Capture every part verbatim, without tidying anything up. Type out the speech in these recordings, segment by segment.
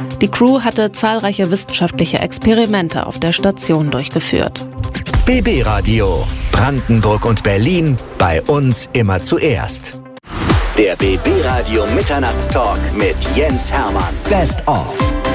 Die Crew hatte zahlreiche wissenschaftliche Experimente auf der Station durchgeführt. B B Radio. Brandenburg und Berlin. Bei uns immer zuerst. Der B B Radio Mitternachtstalk mit Jens Hermann. Best of.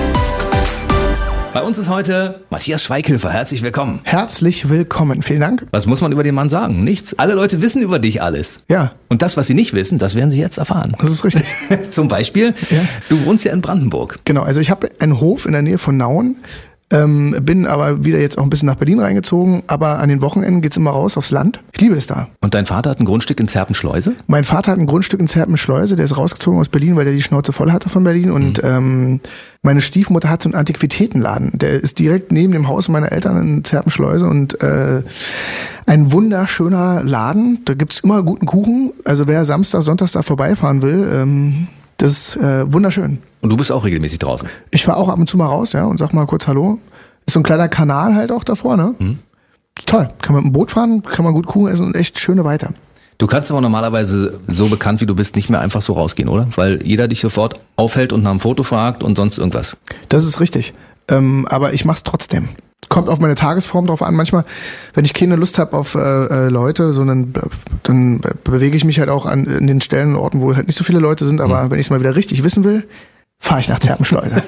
Bei uns ist heute Matthias Schweighöfer. Herzlich willkommen. Herzlich willkommen. Vielen Dank. Was muss man über den Mann sagen? Nichts. Alle Leute wissen über dich alles. Ja. Und das, was sie nicht wissen, das werden sie jetzt erfahren. Das ist richtig. Zum Beispiel, ja. Du wohnst ja in Brandenburg. Genau, also ich habe einen Hof in der Nähe von Nauen. Ähm, bin aber wieder jetzt auch ein bisschen nach Berlin reingezogen, aber an den Wochenenden geht's immer raus aufs Land. Ich liebe es da. Und dein Vater hat ein Grundstück in Zerpenschleuse? Mein Vater hat ein Grundstück in Zerpenschleuse, der ist rausgezogen aus Berlin, weil der die Schnauze voll hatte von Berlin. Und mhm. ähm, meine Stiefmutter hat so einen Antiquitätenladen. Der ist direkt neben dem Haus meiner Eltern in Zerpenschleuse und äh, ein wunderschöner Laden. Da gibt's immer guten Kuchen. Also wer Samstag, Sonntag da vorbeifahren will, ähm, das ist äh, wunderschön. Und du bist auch regelmäßig draußen? Ich fahre auch ab und zu mal raus, ja, und sag mal kurz Hallo. Ist so ein kleiner Kanal halt auch davor, ne? Mhm. Toll. Kann man mit dem Boot fahren, kann man gut Kuchen essen und echt schöne weiter. Du kannst aber normalerweise, so bekannt wie du bist, nicht mehr einfach so rausgehen, oder? Weil jeder dich sofort aufhält und nach einem Foto fragt und sonst irgendwas. Das ist richtig. Ähm, aber ich mach's trotzdem. Kommt auf meine Tagesform drauf an. Manchmal, wenn ich keine Lust habe auf äh, Leute, sondern dann bewege ich mich halt auch an in den Stellen und Orten, wo halt nicht so viele Leute sind. Aber mhm. wenn ich es mal wieder richtig wissen will, fahre ich nach Zerpenschleuse.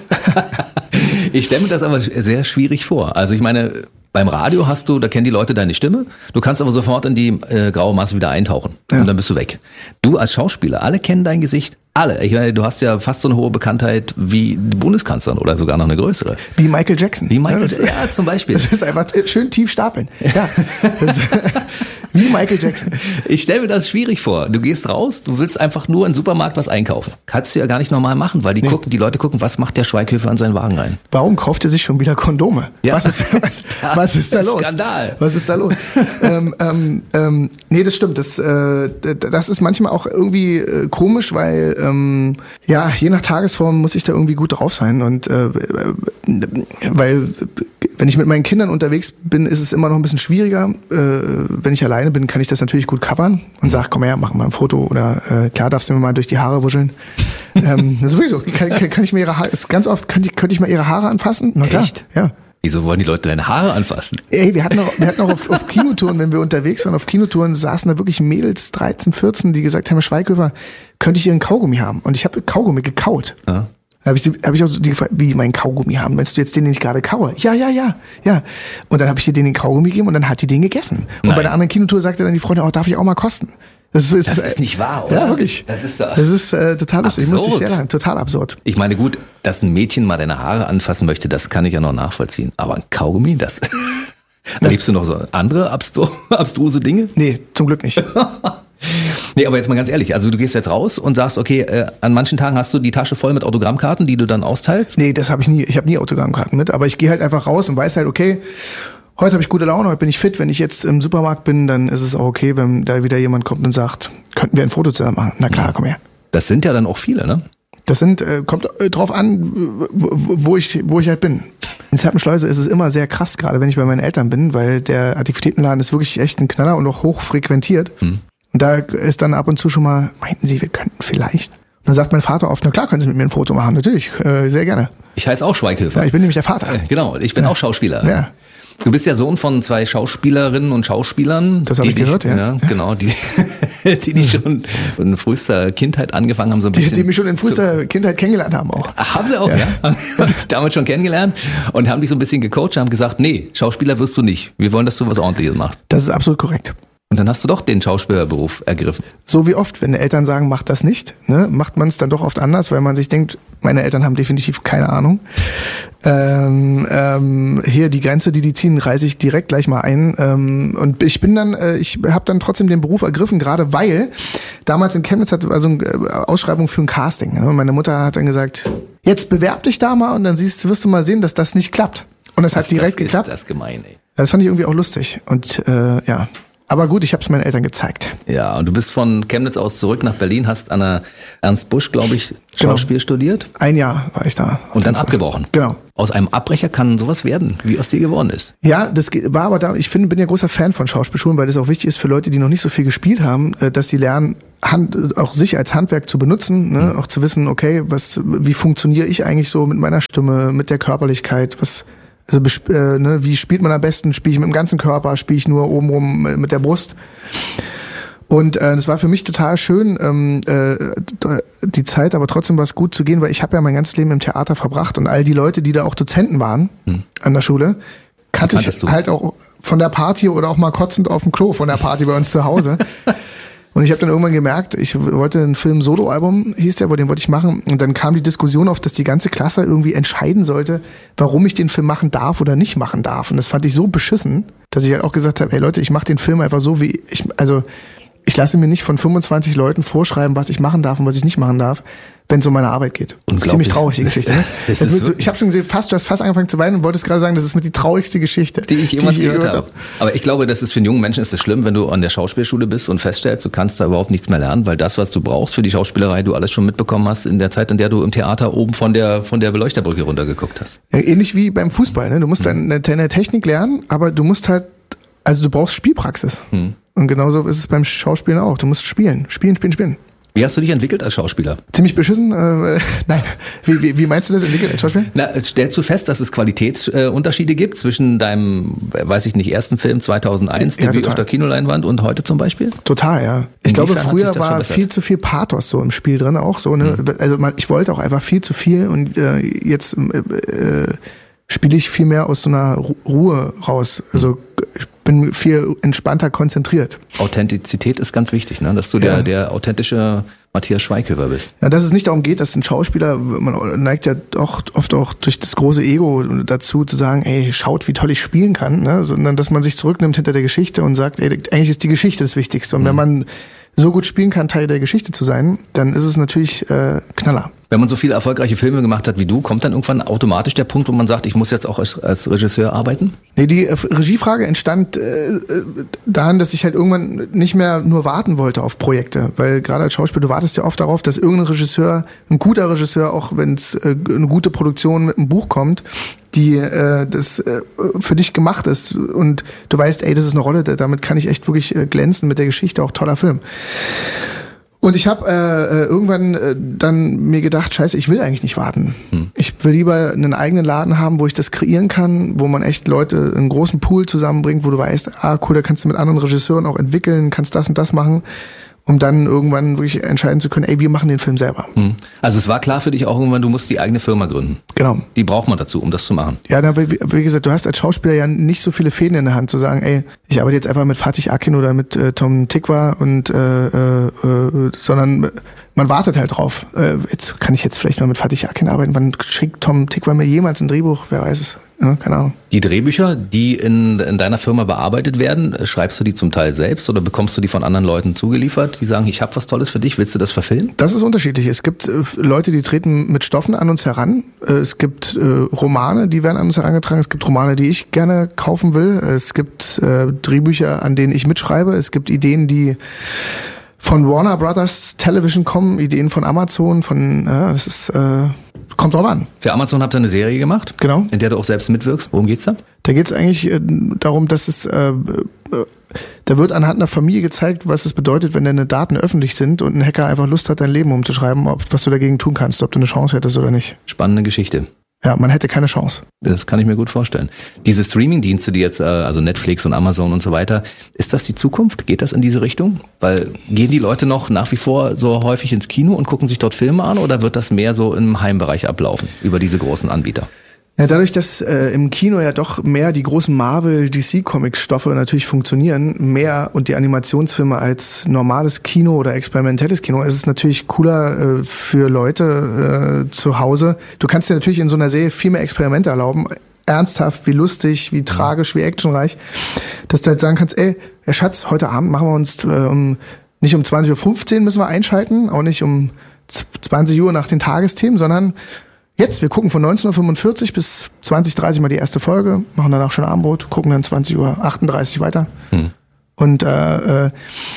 Ich stelle mir das aber sehr schwierig vor. Also ich meine, beim Radio hast du, da kennen die Leute deine Stimme. Du kannst aber sofort in die äh, graue Masse wieder eintauchen. Ja. Und dann bist du weg. Du als Schauspieler, alle kennen dein Gesicht. Alle. Ich meine, du hast ja fast so eine hohe Bekanntheit wie die Bundeskanzlerin oder sogar noch eine größere. Wie Michael Jackson. Wie Michael Jackson, ja, zum Beispiel. Das ist einfach schön tief stapeln. Ja. Das, wie Michael Jackson. Ich stelle mir das schwierig vor. Du gehst raus, du willst einfach nur in den Supermarkt was einkaufen. Kannst du ja gar nicht normal machen, weil die nee. gucken, die Leute gucken, was macht der Schweighöfer an seinen Wagen rein? Warum kauft er sich schon wieder Kondome? Ja. Was ist, was, was ist da los? Skandal. Was ist da los? ähm, ähm, ähm, nee, das stimmt. Das, äh, das ist manchmal auch irgendwie äh, komisch, weil ähm, ja, je nach Tagesform muss ich da irgendwie gut drauf sein. Und äh, weil wenn ich mit meinen Kindern unterwegs bin, ist es immer noch ein bisschen schwieriger. Äh, wenn ich alleine bin, kann ich das natürlich gut covern und sag, komm her, mach mal ein Foto oder äh, klar darfst du mir mal durch die Haare wuscheln. ähm, das ist wirklich so. Kann, kann, kann ich mir ihre Haare, ganz oft könnte ich, könnte ich mal ihre Haare anfassen? Na klar. Echt? Ja. Wieso wollen die Leute deine Haare anfassen? Ey, wir hatten auch, wir hatten auch auf, auf Kinotouren, wenn wir unterwegs waren, auf Kinotouren saßen da wirklich Mädels, dreizehn, vierzehn, die gesagt haben, Herr Schweighöfer, könnte ich Ihren Kaugummi haben? Und ich habe Kaugummi gekaut. Ja. Da habe ich, hab ich auch so die gefragt, wie meinen Kaugummi haben? Meinst du jetzt den, den ich gerade kaue? Ja, ja, ja, ja. Und dann habe ich ihr den den Kaugummi gegeben und dann hat die den gegessen. Und Nein. bei der anderen Kinotour sagte dann die Freundin, oh, darf ich auch mal kosten? Das ist, das ist nicht wahr, oder? Ja, wirklich. Das ist, doch das ist äh, total lustig. Ich muss dich sehr lang, total absurd. Ich meine, gut, dass ein Mädchen mal deine Haare anfassen möchte, das kann ich ja noch nachvollziehen. Aber ein Kaugummi, das... Erlebst du noch so andere abstru- abstruse Dinge? Nee, zum Glück nicht. Nee, aber jetzt mal ganz ehrlich, also du gehst jetzt raus und sagst, okay, äh, an manchen Tagen hast du die Tasche voll mit Autogrammkarten, die du dann austeilst? Nee, das habe ich nie. Ich habe nie Autogrammkarten mit, aber ich gehe halt einfach raus und weiß halt, okay, heute habe ich gute Laune, heute bin ich fit. Wenn ich jetzt im Supermarkt bin, dann ist es auch okay, wenn da wieder jemand kommt und sagt, könnten wir ein Foto zusammen machen? Na klar, komm her. Das sind ja dann auch viele, ne? Das sind, äh, kommt äh, drauf an, wo, wo ich wo ich halt bin. In Zerpenschleuse ist es immer sehr krass, gerade wenn ich bei meinen Eltern bin, weil der Antiquitätenladen ist wirklich echt ein Knaller und auch hoch frequentiert. Hm. Und da ist dann ab und zu schon mal, meinten Sie, wir könnten vielleicht. Und dann sagt mein Vater oft, na klar, können Sie mit mir ein Foto machen, natürlich, äh, sehr gerne. Ich heiße auch Schweighöfer. Ja, ich bin nämlich der Vater. Äh, genau, ich bin ja. auch Schauspieler. Ja. Du bist ja Sohn von zwei Schauspielerinnen und Schauspielern. Das habe ich gehört, dich, ja. ja. Genau, die, die, die schon von frühester Kindheit angefangen haben, so ein die, bisschen. Die mich schon in frühester Kindheit kennengelernt haben auch. Ach, haben sie auch, ja. ja? Haben dich damals schon kennengelernt und haben dich so ein bisschen gecoacht und haben gesagt, nee, Schauspieler wirst du nicht. Wir wollen, dass du was Ordentliches machst. Das ist absolut korrekt. Und dann hast du doch den Schauspielerberuf ergriffen. So wie oft, wenn Eltern sagen, mach das nicht, ne, macht man es dann doch oft anders, weil man sich denkt, meine Eltern haben definitiv keine Ahnung. Ähm, ähm, hier die Grenze, die die ziehen, reiße ich direkt gleich mal ein. Ähm, und ich bin dann, äh, ich habe dann trotzdem den Beruf ergriffen, gerade weil damals in Chemnitz hat also eine Ausschreibung für ein Casting. Ne? Meine Mutter hat dann gesagt, jetzt bewerb dich da mal und dann siehst, wirst du mal sehen, dass das nicht klappt. Und es hat direkt das geklappt. Das ist das gemein, ey. Das fand ich irgendwie auch lustig. Und äh, ja. Aber gut, ich habe es meinen Eltern gezeigt. Ja, und du bist von Chemnitz aus zurück nach Berlin, hast an der Ernst Busch, glaube ich, Schauspiel genau. studiert. Ein Jahr war ich da. Und dann abgebrochen. Genau. Aus einem Abbrecher kann sowas werden, wie aus dir geworden ist. Ja, das war aber da, ich finde, bin ja großer Fan von Schauspielschulen, weil das auch wichtig ist für Leute, die noch nicht so viel gespielt haben, dass sie lernen, Hand, auch sich als Handwerk zu benutzen, ne? Auch zu wissen, okay, was, wie funktioniere ich eigentlich so mit meiner Stimme, mit der Körperlichkeit, was, also äh, ne, wie spielt man am besten? Spiele ich mit dem ganzen Körper, spiele ich nur obenrum mit der Brust? Und äh, das war für mich total schön, ähm, äh, die Zeit, aber trotzdem war es gut zu gehen, weil ich habe ja mein ganzes Leben im Theater verbracht und all die Leute, die da auch Dozenten waren hm. an der Schule, kannte ich du? halt auch von der Party oder auch mal kotzend auf dem Klo von der Party bei uns zu Hause. Und ich habe dann irgendwann gemerkt, ich wollte einen Film Solo-Album, hieß der, den wollte ich machen. Und dann kam die Diskussion auf, dass die ganze Klasse irgendwie entscheiden sollte, warum ich den Film machen darf oder nicht machen darf. Und das fand ich so beschissen, dass ich halt auch gesagt habe, hey Leute, ich mache den Film einfach so, wie ich, also ich lasse mir nicht von fünfundzwanzig Leuten vorschreiben, was ich machen darf und was ich nicht machen darf, wenn es um meine Arbeit geht. Das ist ziemlich traurig, die Geschichte. Ne? Das das wird, ich habe schon gesehen, fast, du hast fast angefangen zu weinen und wolltest gerade sagen, das ist mit die traurigste Geschichte, die ich jemals gehört habe. Hab. Aber ich glaube, das ist für einen jungen Menschen ist das schlimm, wenn du an der Schauspielschule bist und feststellst, du kannst da überhaupt nichts mehr lernen, weil das, was du brauchst für die Schauspielerei, du alles schon mitbekommen hast in der Zeit, in der du im Theater oben von der von der Beleuchterbrücke runtergeguckt hast. Ja, ähnlich wie beim Fußball. Ne? Du musst hm. deine, deine Technik lernen, aber du musst halt, also du brauchst Spielpraxis. Hm. Und genauso ist es beim Schauspielen auch. Du musst spielen, spielen, spielen, spielen. Wie hast du dich entwickelt als Schauspieler? Ziemlich beschissen. Äh, nein, wie, wie, wie meinst du das, entwickelt als Schauspieler? Na, stellst du fest, dass es Qualitätsunterschiede äh, gibt zwischen deinem, weiß ich nicht, ersten Film zweitausendeins, ja, Debüt auf der Kinoleinwand und heute zum Beispiel? Total, ja. Ich Inwiefern glaube, früher war verbessert? Viel zu viel Pathos so im Spiel drin auch so. Ne? Mhm. Also man, ich wollte auch einfach viel zu viel und äh, jetzt äh, spiele ich viel mehr aus so einer Ruhe raus. Also ich bin viel entspannter konzentriert. Authentizität ist ganz wichtig, ne? Dass du der, ja. der authentische Matthias Schweighöfer bist. Ja, dass es nicht darum geht, dass ein Schauspieler, man neigt ja auch oft auch durch das große Ego dazu zu sagen, ey, schaut, wie toll ich spielen kann, ne? Sondern dass man sich zurücknimmt hinter der Geschichte und sagt, ey, eigentlich ist die Geschichte das Wichtigste. Und mhm. wenn man so gut spielen kann, Teil der Geschichte zu sein, dann ist es natürlich äh, Knaller. Wenn man so viele erfolgreiche Filme gemacht hat wie du, kommt dann irgendwann automatisch der Punkt, wo man sagt, ich muss jetzt auch als, als Regisseur arbeiten? Nee, die äh, Regiefrage entstand äh, daran, dass ich halt irgendwann nicht mehr nur warten wollte auf Projekte. Weil gerade als Schauspieler, du wartest ja oft darauf, dass irgendein Regisseur, ein guter Regisseur, auch wenn es äh, eine gute Produktion mit einem Buch kommt, die äh, das äh, für dich gemacht ist und du weißt, ey, das ist eine Rolle, damit kann ich echt wirklich äh, glänzen mit der Geschichte, auch toller Film. Und ich habe äh, irgendwann äh, dann mir gedacht, scheiße, ich will eigentlich nicht warten. Hm. Ich will lieber einen eigenen Laden haben, wo ich das kreieren kann, wo man echt Leute einen großen Pool zusammenbringt, wo du weißt, ah cool, da kannst du mit anderen Regisseuren auch entwickeln, kannst das und das machen, um dann irgendwann wirklich entscheiden zu können, ey, wir machen den Film selber. Hm. Also es war klar für dich auch irgendwann, du musst die eigene Firma gründen. Genau. Die braucht man dazu, um das zu machen. Ja, na, wie, wie gesagt, du hast als Schauspieler ja nicht so viele Fäden in der Hand, zu sagen, ey, ich arbeite jetzt einfach mit Fatih Akin oder mit äh, Tom Tykwer und äh, äh, sondern man wartet halt drauf. Äh, jetzt kann ich jetzt vielleicht mal mit Fatih Akin arbeiten. Wann schickt Tom Tykwer mir jemals ein Drehbuch? Wer weiß es. Ja, keine Ahnung. Die Drehbücher, die in, in deiner Firma bearbeitet werden, schreibst du die zum Teil selbst oder bekommst du die von anderen Leuten zugeliefert, die sagen, ich habe was Tolles für dich, willst du das verfilmen? Das ist unterschiedlich. Es gibt äh, Leute, die treten mit Stoffen an uns heran. Äh, es gibt äh, Romane, die werden an uns herangetragen. Es gibt Romane, die ich gerne kaufen will. Es gibt äh, Drehbücher, an denen ich mitschreibe. Es gibt Ideen, die von Warner Brothers Television kommen, Ideen von Amazon, von, ja, das ist, äh, kommt drauf an. Für Amazon habt ihr eine Serie gemacht? Genau. In der du auch selbst mitwirkst. Worum geht's da? Da geht's eigentlich äh, darum, dass es, äh, äh, da wird anhand einer Familie gezeigt, was es bedeutet, wenn deine Daten öffentlich sind und ein Hacker einfach Lust hat, dein Leben umzuschreiben, ob, was du dagegen tun kannst, ob du eine Chance hättest oder nicht. Spannende Geschichte. Ja, man hätte keine Chance. Das kann ich mir gut vorstellen. Diese Streaming-Dienste, die jetzt, also Netflix und Amazon und so weiter, ist das die Zukunft? Geht das in diese Richtung? Weil gehen die Leute noch nach wie vor so häufig ins Kino und gucken sich dort Filme an oder wird das mehr so im Heimbereich ablaufen über diese großen Anbieter? Ja, dadurch, dass äh, im Kino ja doch mehr die großen Marvel-D C-Comics-Stoffe natürlich funktionieren, mehr und die Animationsfilme als normales Kino oder experimentelles Kino, ist es natürlich cooler äh, für Leute äh, zu Hause. Du kannst dir natürlich in so einer Serie viel mehr Experimente erlauben, ernsthaft, wie lustig, wie tragisch, wie actionreich, dass du halt sagen kannst, ey, Herr Schatz, heute Abend machen wir uns äh, um, nicht um zwanzig Uhr fünfzehn müssen wir einschalten, auch nicht um zwanzig Uhr nach den Tagesthemen, sondern jetzt, wir gucken von neunzehn Uhr fünfundvierzig bis zwanzig Uhr dreißig mal die erste Folge, machen danach schon Abendbrot, gucken dann zwanzig Uhr achtunddreißig weiter. Hm. Und äh, äh,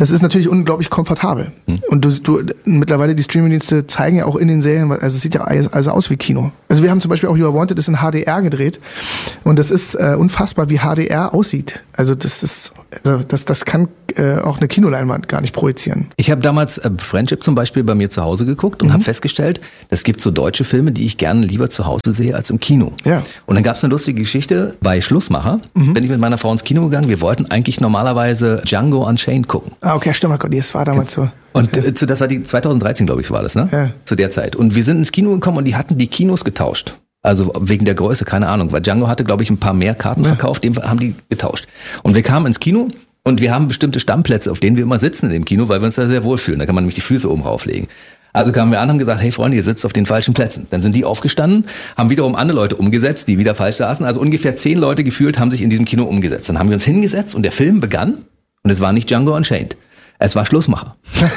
Das ist natürlich unglaublich komfortabel. Hm. Und du, du mittlerweile die Streamingdienste zeigen ja auch in den Serien, also es sieht ja also aus wie Kino. Also wir haben zum Beispiel auch You Are Wanted ist in H D R gedreht und das ist äh, unfassbar, wie H D R aussieht. Also das ist, also das, das kann äh, auch eine Kinoleinwand gar nicht projizieren. Ich habe damals äh, Friendship zum Beispiel bei mir zu Hause geguckt und mhm. habe festgestellt, es gibt so deutsche Filme, die ich gerne lieber zu Hause sehe als im Kino. Ja. Und dann gab es eine lustige Geschichte bei Schlussmacher. Mhm. Bin ich mit meiner Frau ins Kino gegangen. Wir wollten eigentlich normalerweise Django Unchained gucken. Ah, okay, stimmt, das war damals so. Und ja. zu, das war die zweitausenddreizehn, glaube ich, war das, ne? Ja. Zu der Zeit. Und wir sind ins Kino gekommen und die hatten die Kinos getauscht. Also wegen der Größe, keine Ahnung. Weil Django hatte, glaube ich, ein paar mehr Karten ja. verkauft, dem haben die getauscht. Und wir kamen ins Kino und wir haben bestimmte Stammplätze, auf denen wir immer sitzen in dem Kino, weil wir uns da sehr wohlfühlen. Da kann man nämlich die Füße oben rauflegen. Also kamen wir an und haben gesagt, hey Freunde, ihr sitzt auf den falschen Plätzen. Dann sind die aufgestanden, haben wiederum andere Leute umgesetzt, die wieder falsch saßen. Also ungefähr zehn Leute gefühlt haben sich in diesem Kino umgesetzt. Dann haben wir uns hingesetzt und der Film begann und es war nicht Django Unchained. Es war Schlussmacher.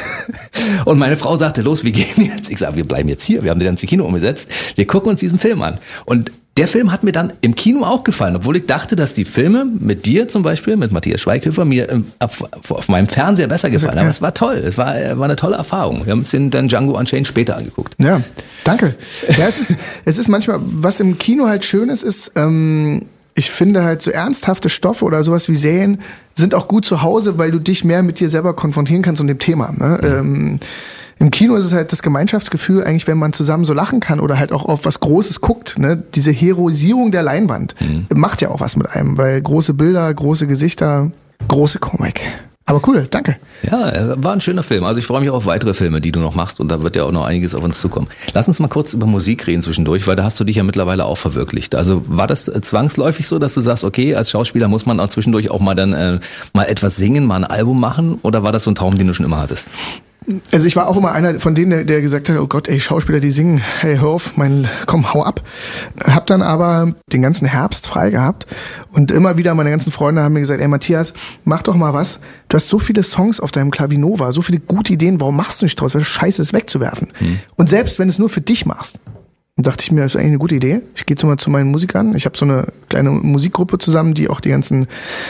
Und meine Frau sagte, los, wir gehen jetzt. Ich sage, wir bleiben jetzt hier. Wir haben den ins Kino umgesetzt. Wir gucken uns diesen Film an. Und der Film hat mir dann im Kino auch gefallen, obwohl ich dachte, dass die Filme mit dir zum Beispiel, mit Matthias Schweighöfer, mir auf, auf meinem Fernseher besser gefallen. Aber es war toll. Es war, war eine tolle Erfahrung. Wir haben uns den dann Django Unchained später angeguckt. Ja, danke. Ja, es ist, es ist manchmal, was im Kino halt schön ist, ist, ähm, ich finde halt so ernsthafte Stoffe oder sowas wie Serien sind auch gut zu Hause, weil du dich mehr mit dir selber konfrontieren kannst und dem Thema. Ne? Mhm. Ähm, Im Kino ist es halt das Gemeinschaftsgefühl, eigentlich, wenn man zusammen so lachen kann oder halt auch auf was Großes guckt. Ne? Diese Heroisierung der Leinwand mhm. macht ja auch was mit einem, weil große Bilder, große Gesichter, große Komik. Aber cool, danke. Ja, war ein schöner Film. Also ich freue mich auch auf weitere Filme, die du noch machst und da wird ja auch noch einiges auf uns zukommen. Lass uns mal kurz über Musik reden zwischendurch, weil da hast du dich ja mittlerweile auch verwirklicht. Also war das zwangsläufig so, dass du sagst, okay, als Schauspieler muss man auch zwischendurch auch mal dann äh, mal etwas singen, mal ein Album machen oder war das so ein Traum, den du schon immer hattest? Also ich war auch immer einer von denen, der, der gesagt hat, oh Gott, ey, Schauspieler, die singen, hey, hör auf, mein, komm, hau ab. Hab dann aber den ganzen Herbst frei gehabt und immer wieder meine ganzen Freunde haben mir gesagt, ey Matthias, mach doch mal was. Du hast so viele Songs auf deinem Clavinova, so viele gute Ideen, warum machst du nicht draus? Weil das Scheiße ist wegzuwerfen. Hm. Und selbst wenn es nur für dich machst, dann dachte ich mir, das ist eigentlich eine gute Idee. Ich gehe jetzt mal zu meinen Musikern. Ich habe so eine kleine Musikgruppe zusammen, die auch die ganzen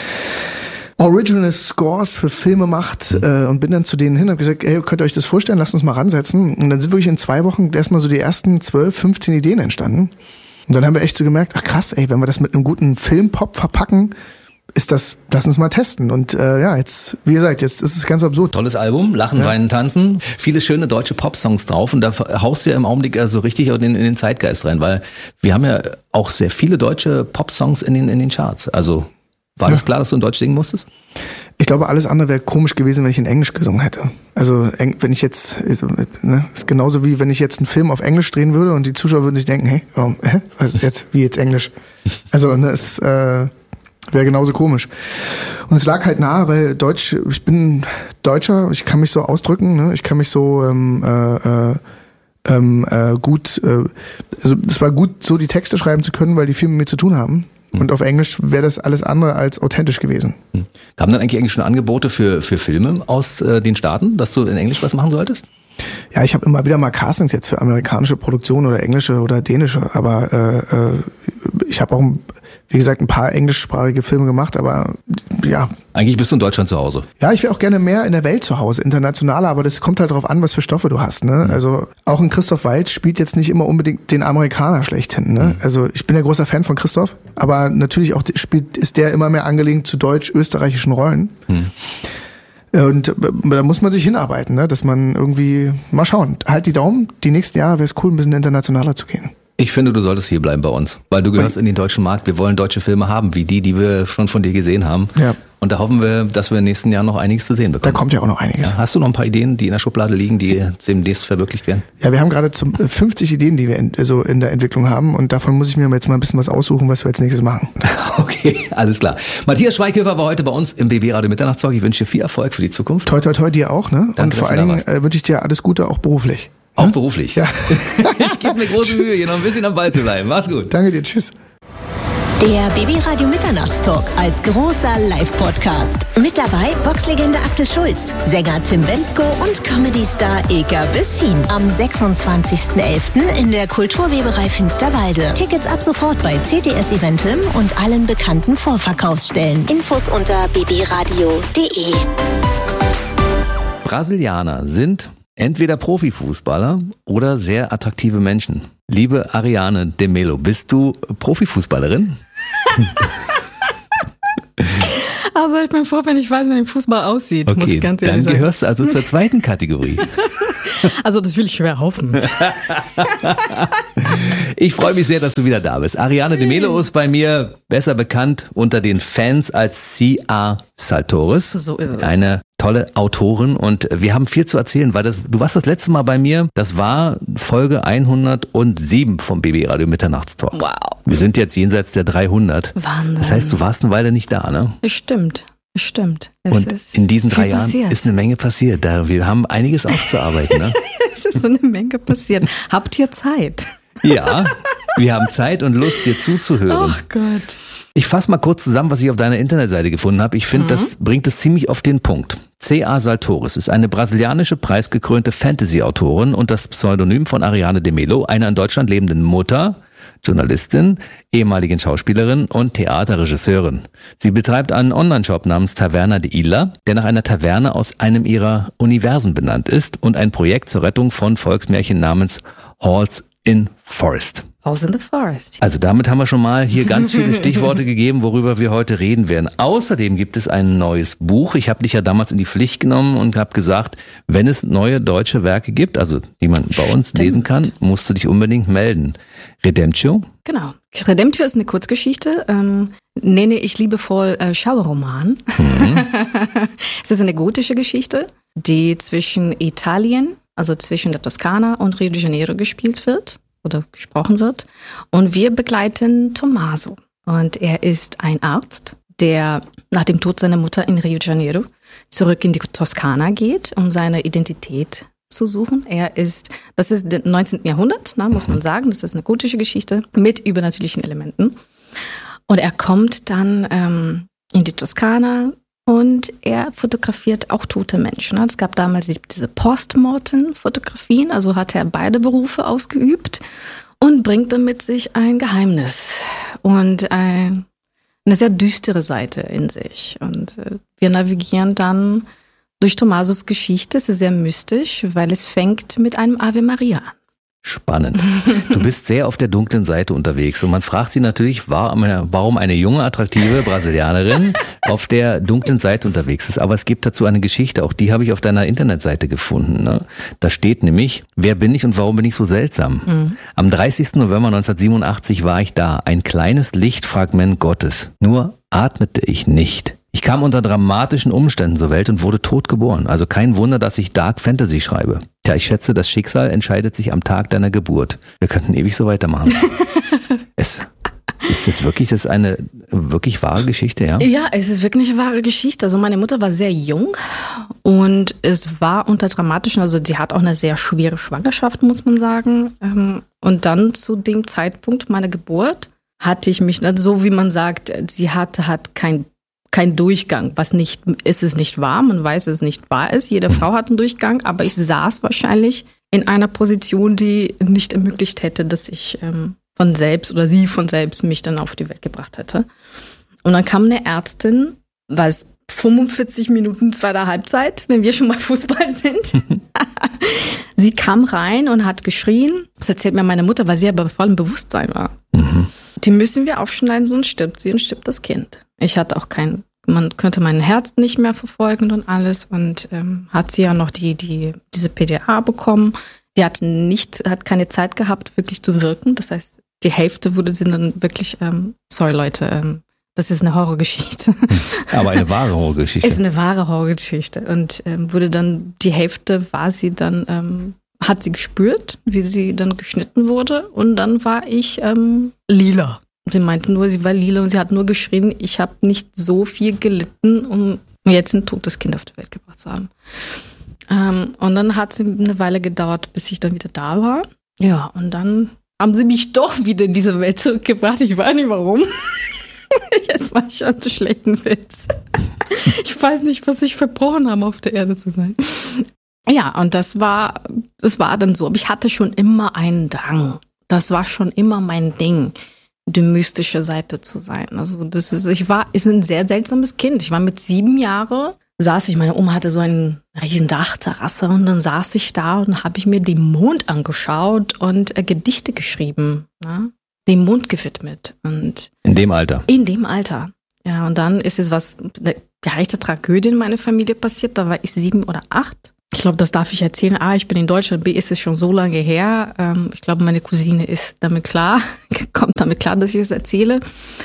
Original Scores für Filme macht äh, und bin dann zu denen hin und habe gesagt, ey, könnt ihr euch das vorstellen, lasst uns mal ransetzen. Und dann sind wirklich in zwei Wochen erstmal so die ersten zwölf, fünfzehn Ideen entstanden. Und dann haben wir echt so gemerkt, ach krass, ey, wenn wir das mit einem guten Filmpop verpacken, ist das, lass uns mal testen. Und äh, ja, jetzt, wie gesagt, jetzt ist es ganz absurd. Tolles Album, Lachen, ja. Weinen, Tanzen. Viele schöne deutsche Pop-Songs drauf und da haust du ja im Augenblick so richtig in, in den Zeitgeist rein, weil wir haben ja auch sehr viele deutsche Pop-Songs in den, in den Charts. Also war das klar, dass du in Deutsch singen musstest? Ich glaube, alles andere wäre komisch gewesen, wenn ich in Englisch gesungen hätte. Also wenn ich jetzt, ne, ist genauso wie wenn ich jetzt einen Film auf Englisch drehen würde und die Zuschauer würden sich denken, hey, warum, hä? Was ist jetzt, wie jetzt Englisch? Also ne, es äh, wäre genauso komisch. Und es lag halt nahe, weil Deutsch, ich bin Deutscher, ich kann mich so ausdrücken, ne? Ich kann mich so ähm, äh, ähm, äh, gut, äh, also es war gut, so die Texte schreiben zu können, weil die viel mit mir zu tun haben. Und auf Englisch wäre das alles andere als authentisch gewesen. Hm. Haben dann eigentlich schon Angebote für, für Filme aus äh, den Staaten, dass du in Englisch was machen solltest? Ja, ich habe immer wieder mal Castings jetzt für amerikanische Produktionen oder englische oder dänische, aber äh, äh, ich habe auch, wie gesagt, ein paar englischsprachige Filme gemacht, aber ja. Eigentlich bist du in Deutschland zu Hause. Ja, ich wäre auch gerne mehr in der Welt zu Hause, internationaler, aber das kommt halt darauf an, was für Stoffe du hast. Ne? Mhm. Also auch ein Christoph Waltz spielt jetzt nicht immer unbedingt den Amerikaner schlechthin. Ne? Mhm. Also ich bin ja großer Fan von Christoph, aber natürlich auch spielt ist der immer mehr angelehnt zu deutsch-österreichischen Rollen. Mhm. Und da muss man sich hinarbeiten, ne? Dass man irgendwie, mal schauen, halt die Daumen, die nächsten Jahre wäre es cool, ein bisschen internationaler zu gehen. Ich finde, du solltest hier bleiben bei uns, weil du gehörst in den deutschen Markt. Wir wollen deutsche Filme haben, wie die, die wir schon von dir gesehen haben. Ja. Und da hoffen wir, dass wir in den nächsten Jahren noch einiges zu sehen bekommen. Da kommt ja auch noch einiges. Ja, hast du noch ein paar Ideen, die in der Schublade liegen, die demnächst verwirklicht werden? Ja, wir haben gerade zum fünfzig Ideen, die wir in, so in der Entwicklung haben. Und davon muss ich mir jetzt mal ein bisschen was aussuchen, was wir als nächstes machen. Okay, alles klar. Matthias Schweighöfer war heute bei uns im B B Radio Mitternachtstalk. Ich wünsche dir viel Erfolg für die Zukunft. Toi, toi, toi, dir auch. Ne? Danke, und vor allen Dingen äh, wünsche ich dir alles Gute, auch beruflich. Auch beruflich? Ja. Ich gebe mir große Mühe, hier noch ein bisschen am Ball zu bleiben. Mach's gut. Danke dir, tschüss. Der B B Radio Mitternachtstalk als großer Live-Podcast. Mit dabei Boxlegende Axel Schulz, Sänger Tim Bendzko und Comedy-Star Ilka Bessin. Am sechsundzwanzigsten elften in der Kulturweberei Finsterwalde. Tickets ab sofort bei C D S Eventim und allen bekannten Vorverkaufsstellen. Infos unter b b radio punkt d e. Brasilianer sind entweder Profifußballer oder sehr attraktive Menschen. Liebe Ariane de Melo, bist du Profifußballerin? Also ich bin froh, wenn ich weiß, wie ein Fußball aussieht, okay, muss ich ganz ehrlich dann sagen. Gehörst du also zur zweiten Kategorie. Also das will ich schwer hoffen. Ich freue mich sehr, dass du wieder da bist. Ariane de Melo ist bei mir besser bekannt unter den Fans als C A Saltores. So ist es. Eine tolle Autorin und wir haben viel zu erzählen, weil das, du warst das letzte Mal bei mir, das war Folge hundertsieben vom B B Radio Mitternachtstalk. Wow. Wir sind jetzt jenseits der dreihundert. Wahnsinn. Das heißt, du warst eine Weile nicht da, ne? Stimmt, stimmt. Es Und ist in diesen drei Jahren passiert. ist eine Menge passiert. Da, wir haben einiges aufzuarbeiten, ne? Es ist eine Menge passiert. Habt ihr Zeit? Ja, wir haben Zeit und Lust, dir zuzuhören. Ach Gott. Ich fasse mal kurz zusammen, was ich auf deiner Internetseite gefunden habe. Ich finde, mhm. das bringt es ziemlich auf den Punkt. C A Saltores ist eine brasilianische, preisgekrönte Fantasy-Autorin und das Pseudonym von Ariane de Melo, einer in Deutschland lebenden Mutter, Journalistin, ehemaligen Schauspielerin und Theaterregisseurin. Sie betreibt einen Online-Shop namens Taverna de Illa, der nach einer Taverne aus einem ihrer Universen benannt ist und ein Projekt zur Rettung von Volksmärchen namens Halls in Forest. House in the Forest. Also damit haben wir schon mal hier ganz viele Stichworte gegeben, worüber wir heute reden werden. Außerdem gibt es ein neues Buch. Ich habe dich ja damals in die Pflicht genommen und habe gesagt, wenn es neue deutsche Werke gibt, also die man bei uns Stimmt. lesen kann, musst du dich unbedingt melden. Redemptio? Genau. Redemptio ist eine Kurzgeschichte, ähm, nenne ich liebevoll äh, Schauerroman. Mhm. Es ist eine gotische Geschichte, die zwischen Italien, also zwischen der Toskana und Rio de Janeiro gespielt wird oder gesprochen wird. Und wir begleiten Tommaso. Und er ist ein Arzt, der nach dem Tod seiner Mutter in Rio de Janeiro zurück in die Toskana geht, um seine Identität zu suchen. Er ist, das ist der neunzehnten Jahrhundert, na, muss man sagen, das ist eine gotische Geschichte mit übernatürlichen Elementen. Und er kommt dann ähm, in die Toskana und er fotografiert auch tote Menschen. Es gab damals diese Postmortem-Fotografien, also hat er beide Berufe ausgeübt und bringt dann mit sich ein Geheimnis und ein, eine sehr düstere Seite in sich. Und äh, wir navigieren dann durch Tommasos Geschichte. Es ist sehr mystisch, weil es fängt mit einem Ave Maria an. Spannend. Du bist sehr auf der dunklen Seite unterwegs und man fragt sich natürlich, warum eine junge, attraktive Brasilianerin auf der dunklen Seite unterwegs ist. Aber es gibt dazu eine Geschichte, auch die habe ich auf deiner Internetseite gefunden. Ne? Da steht nämlich, wer bin ich und warum bin ich so seltsam? Mhm. Am dreißigsten November neunzehnhundertsiebenundachtzig war ich da, ein kleines Lichtfragment Gottes. Nur atmete ich nicht. Ich kam unter dramatischen Umständen zur Welt und wurde tot geboren. Also kein Wunder, dass ich Dark Fantasy schreibe. Tja, ich schätze, das Schicksal entscheidet sich am Tag deiner Geburt. Wir könnten ewig so weitermachen. es, ist das wirklich, das ist eine wirklich wahre Geschichte, ja? Ja, es ist wirklich eine wahre Geschichte. Also meine Mutter war sehr jung und es war unter dramatischen, also die hat auch eine sehr schwere Schwangerschaft, muss man sagen. Und dann zu dem Zeitpunkt meiner Geburt hatte ich mich, so wie man sagt, sie hatte, hat kein Kein Durchgang, was nicht, ist es nicht wahr, man weiß, dass es nicht wahr ist. Jede Frau hat einen Durchgang, aber ich saß wahrscheinlich in einer Position, die nicht ermöglicht hätte, dass ich ähm, von selbst oder sie von selbst mich dann auf die Welt gebracht hätte. Und dann kam eine Ärztin, was fünfundvierzig Minuten zweiter Halbzeit, wenn wir schon mal Fußball sind. Sie kam rein und hat geschrien, das erzählt mir meine Mutter, weil sie aber voll im Bewusstsein war. Mhm. Die müssen wir aufschneiden, sonst stirbt sie und stirbt das Kind. Ich hatte auch kein, man könnte mein Herz nicht mehr verfolgen und alles und ähm, hat sie ja noch die, die, diese P D A bekommen. Die hat nicht, hat keine Zeit gehabt, wirklich zu wirken. Das heißt, die Hälfte wurde sie dann wirklich, ähm, sorry Leute, ähm, das ist eine Horrorgeschichte. Aber eine wahre Horrorgeschichte. Ist eine wahre Horrorgeschichte. Und ähm, wurde dann, die Hälfte war sie dann, ähm, hat sie gespürt, wie sie dann geschnitten wurde. Und dann war ich ähm, lila. Sie meinte nur, sie war lila und sie hat nur geschrien, ich habe nicht so viel gelitten, um jetzt ein totes Kind auf die Welt gebracht zu haben. Ähm, und dann hat es eine Weile gedauert, bis ich dann wieder da war. Ja, und dann haben sie mich doch wieder in diese Welt zurückgebracht. Ich weiß nicht warum. Jetzt war ich an zu schlechten Witz. Ich weiß nicht, was ich verbrochen habe, auf der Erde zu sein. Ja, und das war, das war dann so. Aber ich hatte schon immer einen Drang. Das war schon immer mein Ding, die mystische Seite zu sein. Also das ist, ich war, ist ein sehr seltsames Kind. Ich war mit sieben Jahren, saß ich, meine Oma hatte so ein riesen Dachterrasse und dann saß ich da und habe ich mir den Mond angeschaut und äh, Gedichte geschrieben, ne? Dem Mond gewidmet. Und in dem Alter? In dem Alter. Ja, und dann ist es was, eine echte Tragödie in meiner Familie passiert, da war ich sieben oder acht. Ich glaube, das darf ich erzählen. A, ich bin in Deutschland, B, ist es schon so lange her. Ähm, ich glaube, meine Cousine ist damit klar, kommt damit klar, dass ich es erzähle.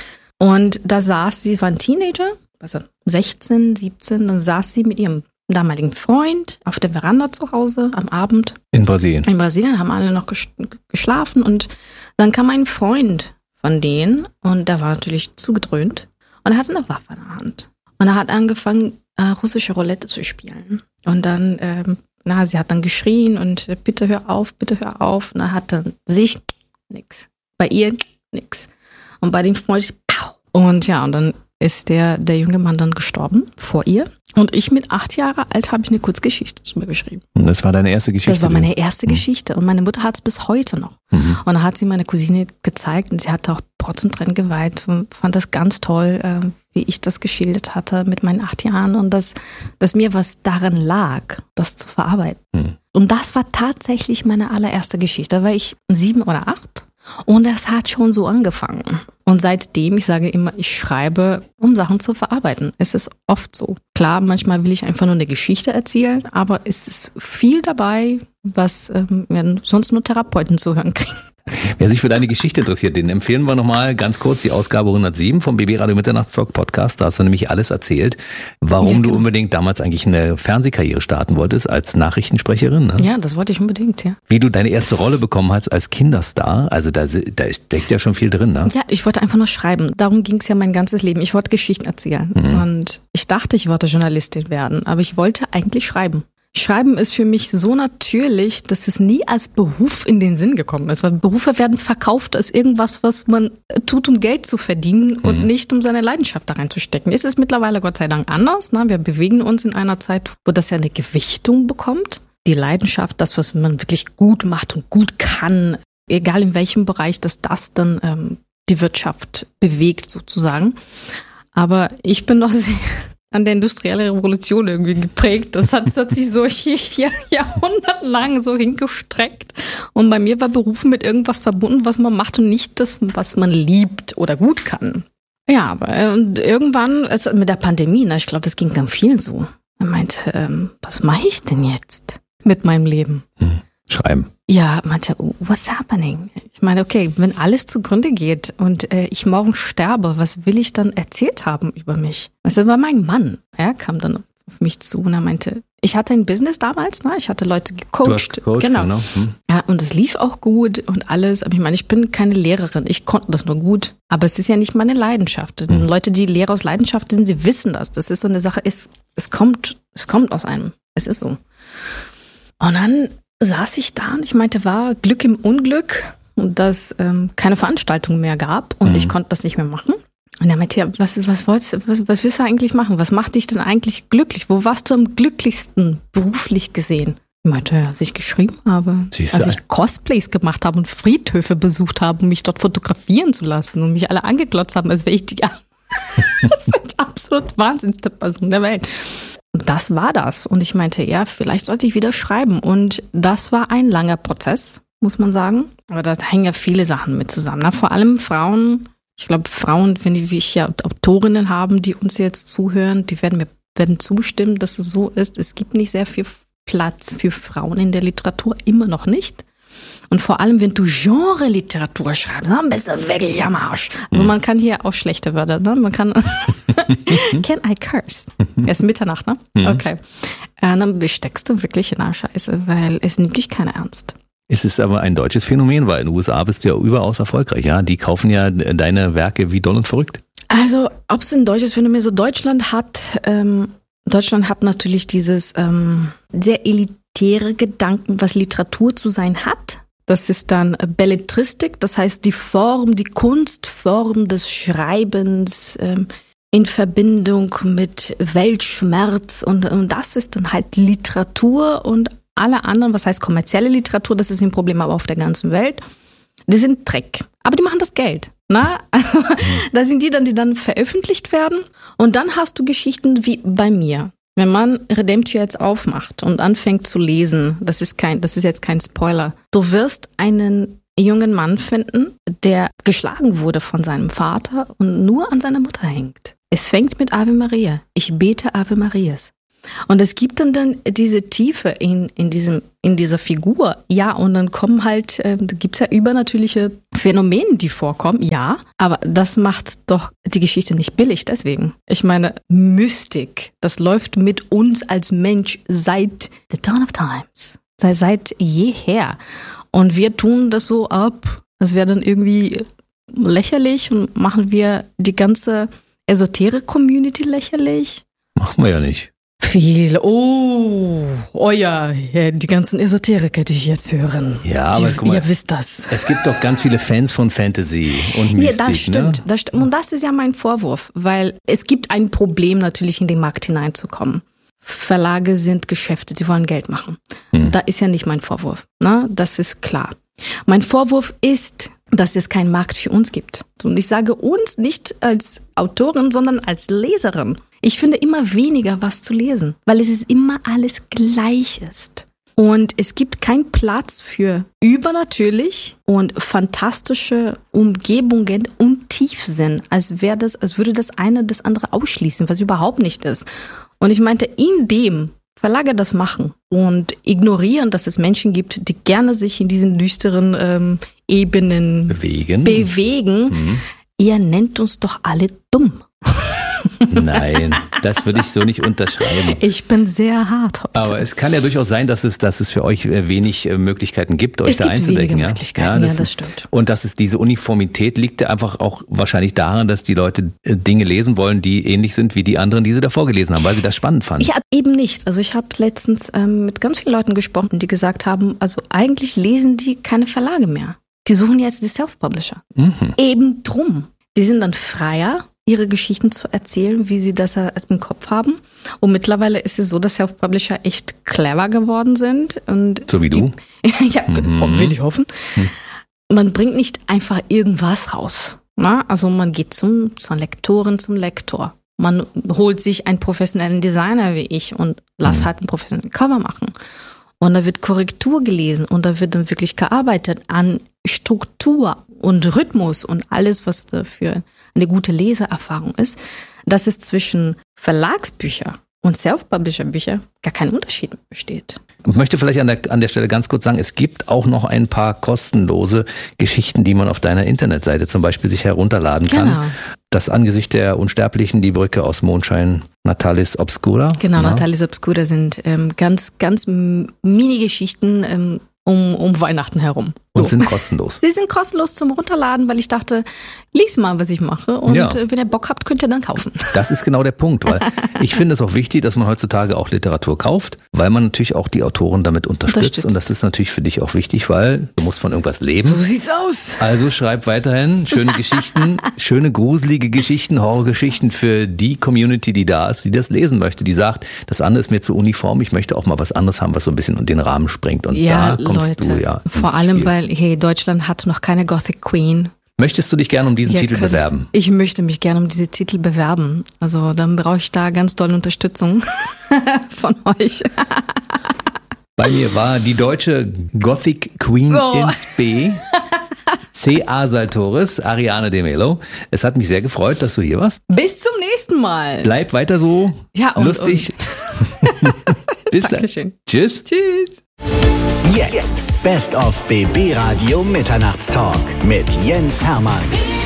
Und da saß sie, war ein Teenager, also sechzehn, siebzehn, dann saß sie mit ihrem damaligen Freund auf der Veranda zu Hause am Abend. In Brasilien. In Brasilien haben alle noch geschlafen und dann kam ein Freund von denen und der war natürlich zugedröhnt und er hatte eine Waffe in der Hand. Und er hat angefangen, äh, russische Roulette zu spielen. Und dann, ähm, na, sie hat dann geschrien und äh, bitte hör auf, bitte hör auf. Und er hat dann sich nix. Bei ihr nix. Und bei dem Freund, pow. Und ja, und dann ist der, der junge Mann dann gestorben vor ihr. Und ich mit acht Jahre alt habe ich eine Kurzgeschichte zu mir geschrieben. Und das war deine erste Geschichte? Das war meine erste mhm. Geschichte. Und meine Mutter hat es bis heute noch. Mhm. Und dann hat sie meine Cousine gezeigt und sie hat auch Protz und Tränen geweint und fand das ganz toll, äh, wie ich das geschildert hatte mit meinen acht Jahren und dass, dass mir was daran lag, das zu verarbeiten. Mhm. Und das war tatsächlich meine allererste Geschichte. Da war ich sieben oder acht. Und das hat schon so angefangen. Und seitdem, ich sage immer, ich schreibe, um Sachen zu verarbeiten. Es ist oft so. Klar, manchmal will ich einfach nur eine Geschichte erzählen, aber es ist viel dabei, was ähm, ja, sonst nur Therapeuten zu hören kriegen. Wer sich für deine Geschichte interessiert, den empfehlen wir nochmal ganz kurz die Ausgabe hundertsieben vom B B Radio Mitternachtstalk Podcast. Da hast du nämlich alles erzählt, warum ja, genau. du unbedingt damals eigentlich eine Fernsehkarriere starten wolltest als Nachrichtensprecherin. Ne? Ja, das wollte ich unbedingt, ja. Wie du deine erste Rolle bekommen hast als Kinderstar, also da, da steckt ja schon viel drin, ne? Ja, ich wollte einfach nur schreiben. Darum ging es ja mein ganzes Leben. Ich wollte Geschichten erzählen. Mhm. Und ich dachte, ich wollte Journalistin werden, aber ich wollte eigentlich schreiben. Schreiben ist für mich so natürlich, dass es nie als Beruf in den Sinn gekommen ist. Weil Berufe werden verkauft als irgendwas, was man tut, um Geld zu verdienen und mhm. nicht, um seine Leidenschaft da reinzustecken. Es ist mittlerweile Gott sei Dank anders. Ne? Wir bewegen uns in einer Zeit, wo das ja eine Gewichtung bekommt. Die Leidenschaft, das, was man wirklich gut macht und gut kann, egal in welchem Bereich, dass das dann ähm, die Wirtschaft bewegt sozusagen. Aber ich bin noch sehr an der industriellen Revolution irgendwie geprägt. Das hat, das hat sich so Jahr, jahrhundertelang so hingestreckt. Und bei mir war Berufen mit irgendwas verbunden, was man macht und nicht das, was man liebt oder gut kann. Ja, aber und irgendwann, also mit der Pandemie, na, ich glaube, das ging ganz vielen so. Er meinte, ähm, was mache ich denn jetzt mit meinem Leben? Hm. Schreiben. Ja, meinte, what's happening? Ich meine, okay, wenn alles zugrunde geht und äh, ich morgen sterbe, was will ich dann erzählt haben über mich? Das war mein Mann. Er kam dann auf mich zu und er meinte, ich hatte ein Business damals, ne? Ich hatte Leute gecoacht. Du hast gecoacht, genau. genau. Hm. Ja, und es lief auch gut und alles. Aber ich meine, ich bin keine Lehrerin. Ich konnte das nur gut. Aber es ist ja nicht meine Leidenschaft. Hm. Leute, die Lehrer aus Leidenschaft sind, sie wissen das. Das ist so eine Sache, es, es kommt, es kommt aus einem. Es ist so. Und dann saß ich da und ich meinte, war Glück im Unglück, dass ähm, keine Veranstaltung mehr gab und mhm. ich konnte das nicht mehr machen. Und er meinte, ja, was, was, wolltest, was, was willst du eigentlich machen? Was macht dich denn eigentlich glücklich? Wo warst du am glücklichsten beruflich gesehen? Ich meinte, ja, als ich geschrieben habe, Siehste. als ich Cosplays gemacht habe und Friedhöfe besucht habe, um mich dort fotografieren zu lassen und mich alle angeglotzt haben, als wäre ich die das sind absolut wahnsinnigste Person der Welt. Und das war das. Und ich meinte, ja, vielleicht sollte ich wieder schreiben. Und das war ein langer Prozess, muss man sagen. Aber da hängen ja viele Sachen mit zusammen. Na, vor allem Frauen. Ich glaube, Frauen, wenn die, wie ich ja Autorinnen haben, die uns jetzt zuhören, die werden mir werden zustimmen, dass es so ist. Es gibt nicht sehr viel Platz für Frauen in der Literatur, immer noch nicht. Und vor allem, wenn du Genre-Literatur schreibst, dann bist du wirklich am Arsch. Also man kann hier auch schlechte Wörter, ne? Man kann Can I curse? Es ist Mitternacht, ne? Okay. Äh, dann steckst du wirklich in der Scheiße, weil es nimmt dich keiner ernst. Es ist aber ein deutsches Phänomen, weil in den U S A bist du ja überaus erfolgreich, ja? Die kaufen ja deine Werke wie doll und verrückt. Also, ob es ein deutsches Phänomen ist, so Deutschland hat, ähm, Deutschland hat natürlich dieses ähm, sehr elitäre Gedanken, was Literatur zu sein hat. Das ist dann Belletristik, das heißt die Form, die Kunstform des Schreibens ähm, in Verbindung mit Weltschmerz und, und das ist dann halt Literatur und alle anderen, was heißt kommerzielle Literatur, das ist ein Problem aber auf der ganzen Welt, die sind Dreck. Aber die machen das Geld. Na? Also, mhm. Da sind die dann, die dann veröffentlicht werden und dann hast du Geschichten wie bei mir. Wenn man Redemptio jetzt aufmacht und anfängt zu lesen, das ist kein, das ist jetzt kein Spoiler, du wirst einen jungen Mann finden, der geschlagen wurde von seinem Vater und nur an seiner Mutter hängt. Es fängt mit Ave Maria. Ich bete Ave Marias. Und es gibt dann, dann diese Tiefe in, in, diesem, in dieser Figur. Ja, und dann kommen halt, äh, da gibt's ja übernatürliche Phänomene, die vorkommen. Ja, aber das macht doch die Geschichte nicht billig deswegen. Ich meine, Mystik, das läuft mit uns als Mensch seit the dawn of times. Seit, seit jeher. Und wir tun das so ab. Das wäre dann irgendwie lächerlich und machen wir die ganze Esoterik-Community lächerlich. Machen wir ja nicht. Viel. Oh, oh ja, die ganzen Esoteriker, die ich jetzt hören. Ja, die, aber guck mal, ihr wisst das. Es gibt doch ganz viele Fans von Fantasy und Mystik. Ja, das stimmt. Ne? Das stimmt. Und das ist ja mein Vorwurf, weil es gibt ein Problem natürlich in den Markt hineinzukommen. Verlage sind Geschäfte, sie wollen Geld machen. Hm. Da ist ja nicht mein Vorwurf. Ne? Das ist klar. Mein Vorwurf ist, dass es keinen Markt für uns gibt. Und ich sage uns nicht als Autorin, sondern als Leserin. Ich finde immer weniger was zu lesen, weil es ist immer alles gleich ist. Und es gibt keinen Platz für übernatürlich und fantastische Umgebungen und Tiefsinn, als wäre das, als würde das eine das andere ausschließen, was überhaupt nicht ist. Und ich meinte, indem Verlage das machen und ignorieren, dass es Menschen gibt, die gerne sich in diesen düsteren ähm, Ebenen bewegen, bewegen mhm. Ihr nennt uns doch alle dumm. Nein, das würde ich so nicht unterschreiben. Ich bin sehr hart heute. Aber es kann ja durchaus sein, dass es, dass es für euch wenig Möglichkeiten gibt, euch es da gibt einzudecken. Wenige ja? Möglichkeiten, ja, das, ja, das stimmt. Und dass es diese Uniformität liegt ja einfach auch wahrscheinlich daran, dass die Leute Dinge lesen wollen, die ähnlich sind wie die anderen, die sie davor gelesen haben, weil sie das spannend fanden. Ja, eben nicht. Also ich habe letztens ähm, mit ganz vielen Leuten gesprochen, die gesagt haben, also eigentlich lesen die keine Verlage mehr. Die suchen jetzt die Self-Publisher. Mhm. Eben drum. Die sind dann freier, ihre Geschichten zu erzählen, wie sie das im Kopf haben. Und mittlerweile ist es so, dass Self-Publisher echt clever geworden sind. Und so wie die, du? Ja, mhm. will ich hoffen. Mhm. Man bringt nicht einfach irgendwas raus. Na? Also man geht zum, zur Lektorin, zum Lektor. Man holt sich einen professionellen Designer wie ich und lass mhm. halt einen professionellen Cover machen. Und da wird Korrektur gelesen und da wird dann wirklich gearbeitet an Struktur und Rhythmus und alles, was dafür eine gute Leseerfahrung ist, dass es zwischen Verlagsbücher und Self-Publisher-Bücher gar kein Unterschied besteht. Ich möchte vielleicht an der, an der Stelle ganz kurz sagen, es gibt auch noch ein paar kostenlose Geschichten, die man auf deiner Internetseite zum Beispiel sich herunterladen kann. Genau. Das Angesicht der Unsterblichen, die Brücke aus Mondschein, Natalis Obscura. Genau, ja. Natalis Obscura sind ähm, ganz, ganz Mini-Geschichten ähm, um, um Weihnachten herum. Und so. sind kostenlos. Sie sind kostenlos zum Runterladen, weil ich dachte, lies mal, was ich mache. Und ja. wenn ihr Bock habt, könnt ihr dann kaufen. Das ist genau der Punkt, weil ich finde es auch wichtig, dass man heutzutage auch Literatur kauft, weil man natürlich auch die Autoren damit unterstützt. unterstützt. Und das ist natürlich für dich auch wichtig, weil du musst von irgendwas leben. So sieht's aus. Also schreib weiterhin schöne Geschichten, schöne gruselige Geschichten, Horrorgeschichten für die Community, die da ist, die das lesen möchte, die sagt, das andere ist mir zu uniform, ich möchte auch mal was anderes haben, was so ein bisschen den Rahmen sprengt. Und ja, da kommst Leute, du ja. Vor allem, Spiel. weil hey, Deutschland hat noch keine Gothic Queen. Möchtest du dich gerne um diesen Ihr Titel könnt, bewerben? Ich möchte mich gerne um diesen Titel bewerben. Also dann brauche ich da ganz doll Unterstützung von euch. Bei mir war die deutsche Gothic Queen oh. ins B. C A. Saltoris, Ariane de Melo. Es hat mich sehr gefreut, dass du hier warst. Bis zum nächsten Mal. Bleib weiter so ja, und, lustig. Und. Bis dann. Dankeschön. Tschüss. Tschüss. Jetzt Best of B B Radio Mitternachtstalk mit Jens Hermann.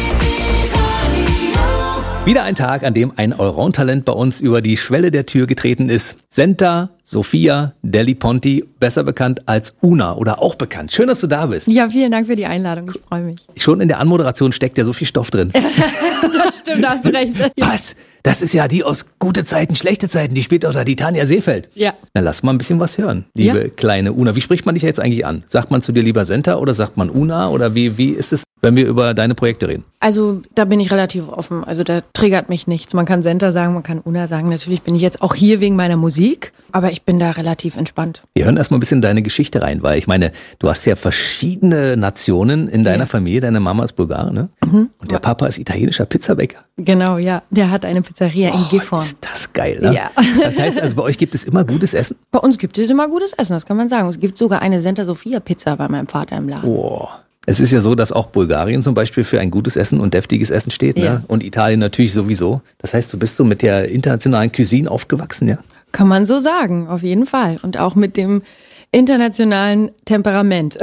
Wieder ein Tag, an dem ein Allround-Talent bei uns über die Schwelle der Tür getreten ist. Senta Sophia Deli Ponti, besser bekannt als Una oder auch bekannt. Schön, dass du da bist. Ja, vielen Dank für die Einladung. Ich freue mich. Schon in der Anmoderation steckt ja so viel Stoff drin. Das stimmt, da hast du recht. Was? Das ist ja die aus gute Zeiten, schlechte Zeiten. Die spielt auch da die Tanja Seefeld. Ja. Na, lass mal ein bisschen was hören, liebe ja. kleine Una. Wie spricht man dich jetzt eigentlich an? Sagt man zu dir lieber Senta oder sagt man Una? Oder wie, wie ist es, wenn wir über deine Projekte reden? Also da bin ich relativ offen. Also da triggert mich nichts. Man kann Senta sagen, man kann Una sagen. Natürlich bin ich jetzt auch hier wegen meiner Musik, aber ich bin da relativ entspannt. Wir hören erstmal ein bisschen deine Geschichte rein, weil ich meine, du hast ja verschiedene Nationen in deiner ja. Familie. Deine Mama ist Bulgarin, ne? Mhm. Und der Papa ist italienischer Pizzabäcker. Genau, ja. Der hat eine Pizzeria in Oh, Gifhorn. ist das geil, ne? Ja. Das heißt also, bei euch gibt es immer gutes Essen? Bei uns gibt es immer gutes Essen, das kann man sagen. Es gibt sogar eine Santa Sofia Pizza bei meinem Vater im Laden. Oh. Es ist ja so, dass auch Bulgarien zum Beispiel für ein gutes Essen und deftiges Essen steht, Ja. ne? Und Italien natürlich sowieso. Das heißt, du bist so mit der internationalen Cuisine aufgewachsen, ja? Kann man so sagen, auf jeden Fall. Und auch mit dem internationalen Temperament.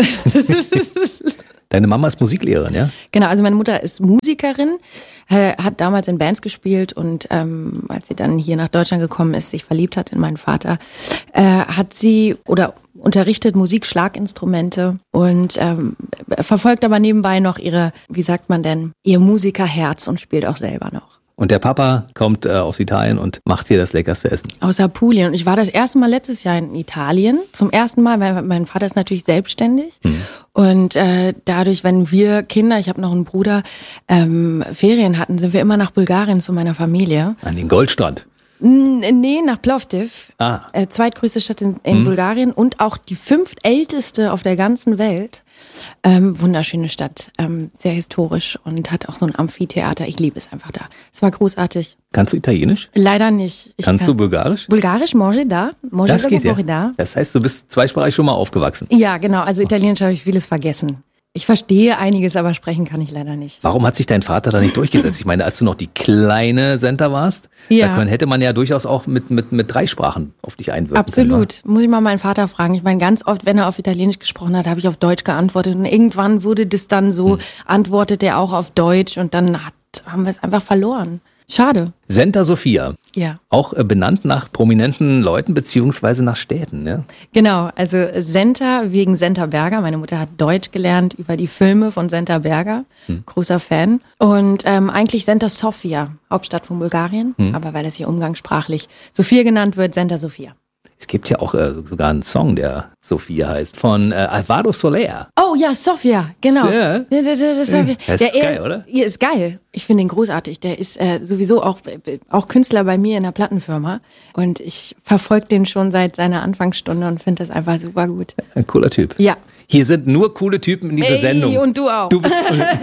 Deine Mama ist Musiklehrerin, ja? Genau, also meine Mutter ist Musikerin, äh, hat damals in Bands gespielt und ähm, als sie dann hier nach Deutschland gekommen ist, sich verliebt hat in meinen Vater, äh, hat sie oder unterrichtet Musik, Schlaginstrumente und ähm, verfolgt aber nebenbei noch ihre, wie sagt man denn, ihr Musikerherz und spielt auch selber noch. Und der Papa kommt äh, aus Italien und macht hier das leckerste Essen. Aus Apulien. Und ich war das erste Mal letztes Jahr in Italien. Zum ersten Mal, weil mein Vater ist natürlich selbstständig. Mhm. Und äh, dadurch, wenn wir Kinder, ich habe noch einen Bruder, ähm, Ferien hatten, sind wir immer nach Bulgarien zu meiner Familie. An den Goldstrand. Nee, nach Plovdiv, Ah. äh, zweitgrößte Stadt in, in Mhm. Bulgarien und auch die fünftälteste auf der ganzen Welt. Ähm, wunderschöne Stadt, ähm, sehr historisch und hat auch so ein Amphitheater. Ich liebe es einfach da. Es war großartig. Kannst du Italienisch? Leider nicht. Ich Kannst kann. du Bulgarisch? Bulgarisch, mange da. Mange Das geht ja. da. Das heißt, du bist zweisprachig schon mal aufgewachsen. Ja, genau. Also Italienisch habe ich vieles vergessen. Ich verstehe einiges, aber sprechen kann ich leider nicht. Warum hat sich dein Vater da nicht durchgesetzt? Ich meine, als du noch die kleine Senta warst, Ja. da können, hätte man ja durchaus auch mit, mit, mit drei Sprachen auf dich einwirken können. Absolut. Muss ich mal meinen Vater fragen. Ich meine, ganz oft, wenn er auf Italienisch gesprochen hat, habe ich auf Deutsch geantwortet. Und irgendwann wurde das dann so, Hm. antwortet er auch auf Deutsch und dann hat, haben wir es einfach verloren. Schade. Santa Sofia, Ja. auch äh, benannt nach prominenten Leuten beziehungsweise nach Städten, ja? Genau, also Senta wegen Senta Berger. Meine Mutter hat Deutsch gelernt über die Filme von Senta Berger. Hm. Großer Fan. Und ähm, eigentlich Santa Sofia, Hauptstadt von Bulgarien. Hm. Aber weil es hier umgangssprachlich Sofia genannt wird, Santa Sofia. Es gibt ja auch äh, sogar einen Song, der Sophia heißt, von äh, Alvaro Soler. Oh ja, Sofia, genau. Ja. Ja, das, das, das, Das ist geil, oder? Ja, ist geil. Ich finde ihn großartig. Der ist äh, sowieso auch, auch Künstler bei mir in der Plattenfirma. Und ich verfolge den schon seit seiner Anfangsstunde und finde das einfach super gut. Ein cooler Typ. Ja. Hier sind nur coole Typen in dieser Ey, Sendung. und du auch. Du bist,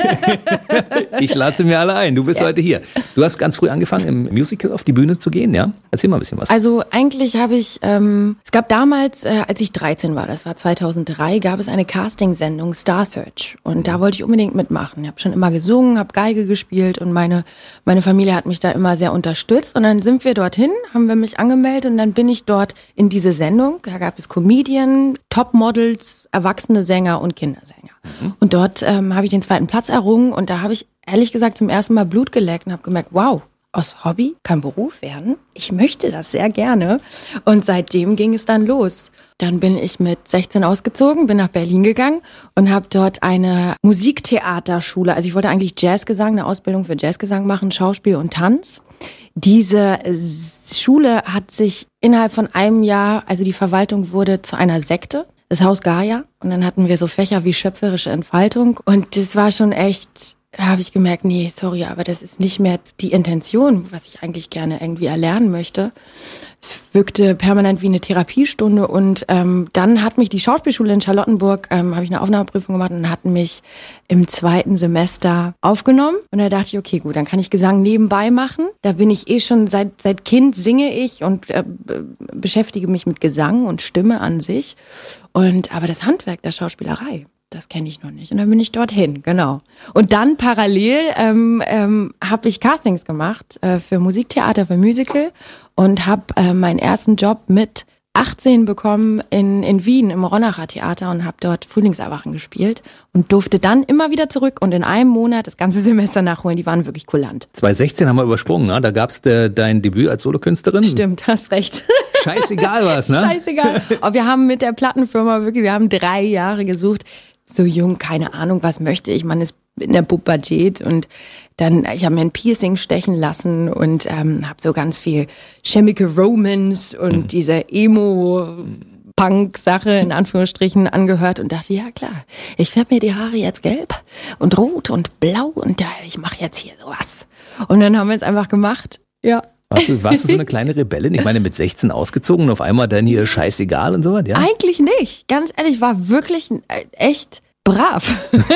ich lade sie mir alle ein. Du bist Ja. heute hier. Du hast ganz früh angefangen, im Musical auf die Bühne zu gehen, ja? Erzähl mal ein bisschen was. Also eigentlich habe ich, ähm, es gab damals, äh, als ich dreizehn war, das war zweitausenddrei, gab es eine Castingsendung Star Search und da wollte ich unbedingt mitmachen. Ich habe schon immer gesungen, habe Geige gespielt und meine meine Familie hat mich da immer sehr unterstützt und dann sind wir dorthin, haben wir mich angemeldet und dann bin ich dort in diese Sendung. Da gab es Comedian, Topmodels, erwachsene Sänger und Kindersänger. Mhm. Und dort ähm, habe ich den zweiten Platz errungen und da habe ich ehrlich gesagt zum ersten Mal Blut geleckt und habe gemerkt, wow, aus Hobby kann Beruf werden. Ich möchte das sehr gerne. Und seitdem ging es dann los. Dann bin ich mit sechzehn ausgezogen, bin nach Berlin gegangen und habe dort eine Musiktheaterschule. Also ich wollte eigentlich Jazzgesang, eine Ausbildung für Jazzgesang machen, Schauspiel und Tanz. Diese Schule hat sich innerhalb von einem Jahr, also die Verwaltung wurde zu einer Sekte, das Haus Gaia. Und dann hatten wir so Fächer wie schöpferische Entfaltung. Und das war schon echt... Da habe ich gemerkt, nee, sorry, aber das ist nicht mehr die Intention, was ich eigentlich gerne irgendwie erlernen möchte. Es wirkte permanent wie eine Therapiestunde und ähm, dann hat mich die Schauspielschule in Charlottenburg, ähm, habe ich eine Aufnahmeprüfung gemacht und hatten mich im zweiten Semester aufgenommen. Und da dachte ich, okay, gut, dann kann ich Gesang nebenbei machen. Da bin ich eh schon, seit seit Kind singe ich und äh, beschäftige mich mit Gesang und Stimme an sich. Und aber das Handwerk der Schauspielerei, das kenne ich noch nicht. Und dann bin ich dorthin, genau. Und dann parallel ähm, ähm, habe ich Castings gemacht äh, für Musiktheater, für Musical und habe äh, meinen ersten Job mit achtzehn bekommen in, in Wien im Ronacher Theater und habe dort Frühlingserwachen gespielt und durfte dann immer wieder zurück und in einem Monat das ganze Semester nachholen. Die waren wirklich kulant. zwanzig sechzehn haben wir übersprungen, ne? Da gab's de, dein Debüt als Solokünstlerin. Stimmt, hast recht. Scheißegal was, ne? Scheißegal. Aber wir haben mit der Plattenfirma wirklich, wir haben drei Jahre gesucht. So jung, keine Ahnung, was möchte ich. Man ist in der Pubertät und dann, ich habe mir ein Piercing stechen lassen und ähm, habe so ganz viel Chemical Romance und mhm. diese Emo-Punk-Sache in Anführungsstrichen angehört und dachte, ja klar, ich färbe mir die Haare jetzt gelb und rot und blau und ja, ich mache jetzt hier sowas. Und dann haben wir es einfach gemacht, ja. Warst du, warst du so eine kleine Rebellin? Ich meine, mit sechzehn ausgezogen und auf einmal dann hier scheißegal und so was, ja? Eigentlich nicht. Ganz ehrlich, war wirklich äh, echt brav.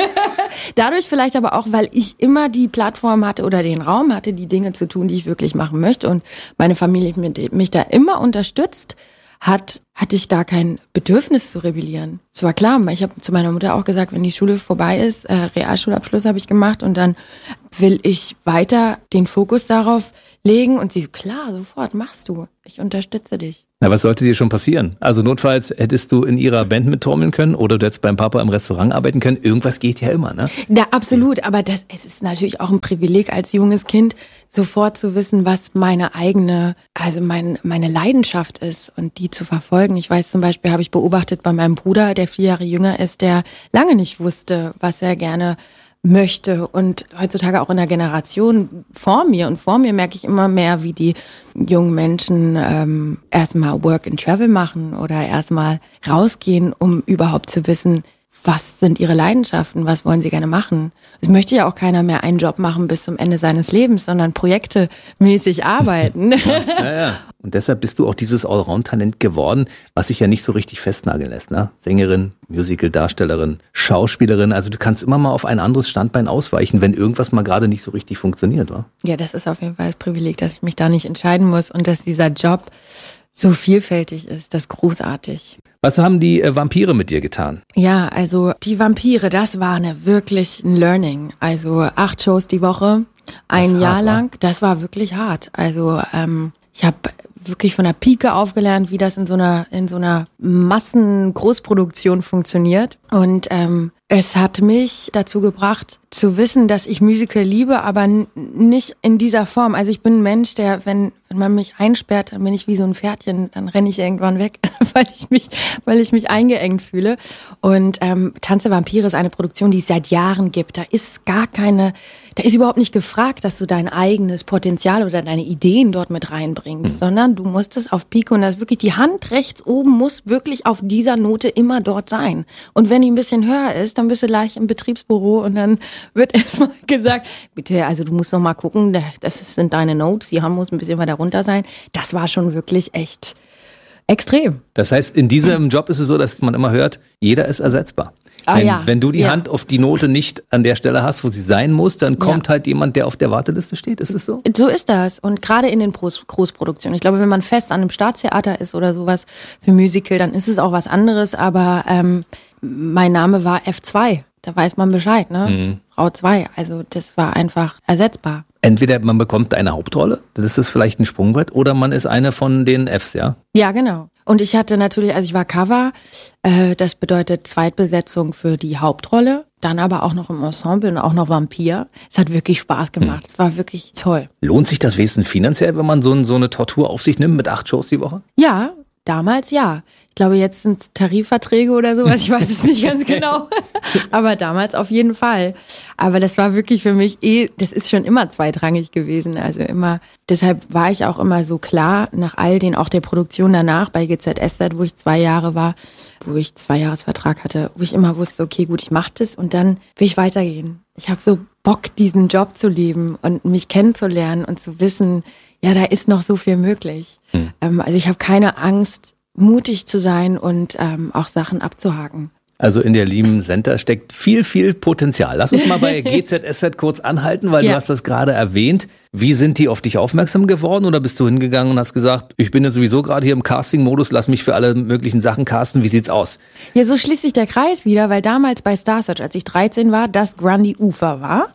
Dadurch vielleicht aber auch, weil ich immer die Plattform hatte oder den Raum hatte, die Dinge zu tun, die ich wirklich machen möchte und meine Familie mich da immer unterstützt hat, hatte ich gar kein Bedürfnis zu rebellieren. Es war klar, ich habe zu meiner Mutter auch gesagt, wenn die Schule vorbei ist, äh, Realschulabschluss habe ich gemacht und dann will ich weiter den Fokus darauf legen und sie, klar, sofort, machst du. Ich unterstütze dich. Na, was sollte dir schon passieren? Also notfalls hättest du in ihrer Band mittrommeln können oder du hättest beim Papa im Restaurant arbeiten können. Irgendwas geht ja immer, ne? Ja, absolut. Aber das, es ist natürlich auch ein Privileg als junges Kind, sofort zu wissen, was meine eigene, also mein, meine Leidenschaft ist und die zu verfolgen. Ich weiß zum Beispiel, habe ich beobachtet bei meinem Bruder, der vier Jahre jünger ist, der lange nicht wusste, was er gerne möchte und heutzutage auch in der Generation vor mir und vor mir merke ich immer mehr, wie die jungen Menschen ähm, erstmal Work and Travel machen oder erstmal rausgehen, um überhaupt zu wissen, was sind ihre Leidenschaften, was wollen sie gerne machen. Es möchte ja auch keiner mehr einen Job machen bis zum Ende seines Lebens, sondern projektemäßig arbeiten. Ja, ja, ja. Und deshalb bist du auch dieses Allround-Talent geworden, was sich ja nicht so richtig festnageln lässt. Ne? Sängerin, Musical-Darstellerin, Schauspielerin. Also du kannst immer mal auf ein anderes Standbein ausweichen, wenn irgendwas mal gerade nicht so richtig funktioniert, wa? Ja, das ist auf jeden Fall das Privileg, dass ich mich da nicht entscheiden muss und dass dieser Job so vielfältig ist. Das ist großartig. Was haben die äh, Vampire mit dir getan? Ja, also die Vampire, das war eine wirklich ein Learning. Also acht Shows die Woche, ein Jahr hart, lang. War. Das war wirklich hart. Also ähm, ich habe wirklich von der Pike aufgelernt, wie das in so einer in so einer Massen-Großproduktion funktioniert. Und ähm, es hat mich dazu gebracht, zu wissen, dass ich Musical liebe, aber n- nicht in dieser Form. Also ich bin ein Mensch, der, wenn wenn man mich einsperrt, dann bin ich wie so ein Pferdchen, dann renne ich irgendwann weg, weil ich mich weil ich mich eingeengt fühle. Und ähm, Tanz der Vampire ist eine Produktion, die es seit Jahren gibt. Da ist gar keine, da ist überhaupt nicht gefragt, dass du dein eigenes Potenzial oder deine Ideen dort mit reinbringst, mhm. sondern du musst es auf Pike und das ist wirklich die Hand rechts oben muss wirklich auf dieser Note immer dort sein. Und wenn die ein bisschen höher ist, dann bist du gleich im Betriebsbüro und dann wird erstmal gesagt, bitte, also du musst noch mal gucken, das sind deine Notes, die haben muss ein bisschen weiter runter sein. Das war schon wirklich echt extrem. Das heißt, in diesem Job ist es so, dass man immer hört, jeder ist ersetzbar. Ah, wenn, ja. wenn du die ja. Hand auf die Note nicht an der Stelle hast, wo sie sein muss, dann kommt ja. halt jemand, der auf der Warteliste steht. Ist es so? So ist das. Und gerade in den Groß- Großproduktionen. Ich glaube, wenn man fest an einem Staatstheater ist oder sowas für Musical, dann ist es auch was anderes. Aber ähm, mein Name war F zwei. Da weiß man Bescheid, ne? Mhm. Frau zwei. Also das war einfach ersetzbar. Entweder man bekommt eine Hauptrolle, das ist vielleicht ein Sprungbrett, oder man ist eine von den Fs, ja? Ja, genau. Und ich hatte natürlich, also ich war Cover, äh, das bedeutet Zweitbesetzung für die Hauptrolle, dann aber auch noch im Ensemble und auch noch Vampir. Es hat wirklich Spaß gemacht, hm. es war wirklich toll. Lohnt sich das Wesen finanziell, wenn man so, so eine Tortur auf sich nimmt mit acht Shows die Woche? Ja, damals ja. Ich glaube, jetzt sind es Tarifverträge oder sowas, ich weiß es nicht ganz genau. Aber damals auf jeden Fall. Aber das war wirklich für mich eh, das ist schon immer zweitrangig gewesen. Also immer, deshalb war ich auch immer so klar, nach all den, auch der Produktion danach bei G Z S Z, wo ich zwei Jahre war, wo ich zwei Jahresvertrag hatte, wo ich immer wusste, okay, gut, ich mach das und dann will ich weitergehen. Ich habe so Bock, diesen Job zu leben und mich kennenzulernen und zu wissen, ja, da ist noch so viel möglich. Hm. Ähm, also ich habe keine Angst, mutig zu sein und ähm, auch Sachen abzuhaken. Also in der lieben Senta steckt viel, viel Potenzial. Lass uns mal bei G Z S Z kurz anhalten, weil ja. du hast das gerade erwähnt. Wie sind die auf dich aufmerksam geworden oder bist du hingegangen und hast gesagt, ich bin ja sowieso gerade hier im Casting-Modus, lass mich für alle möglichen Sachen casten. Wie sieht's aus? Ja, so schließt sich der Kreis wieder, weil damals bei Star Search, als ich dreizehn war, das Grundy Ufer war.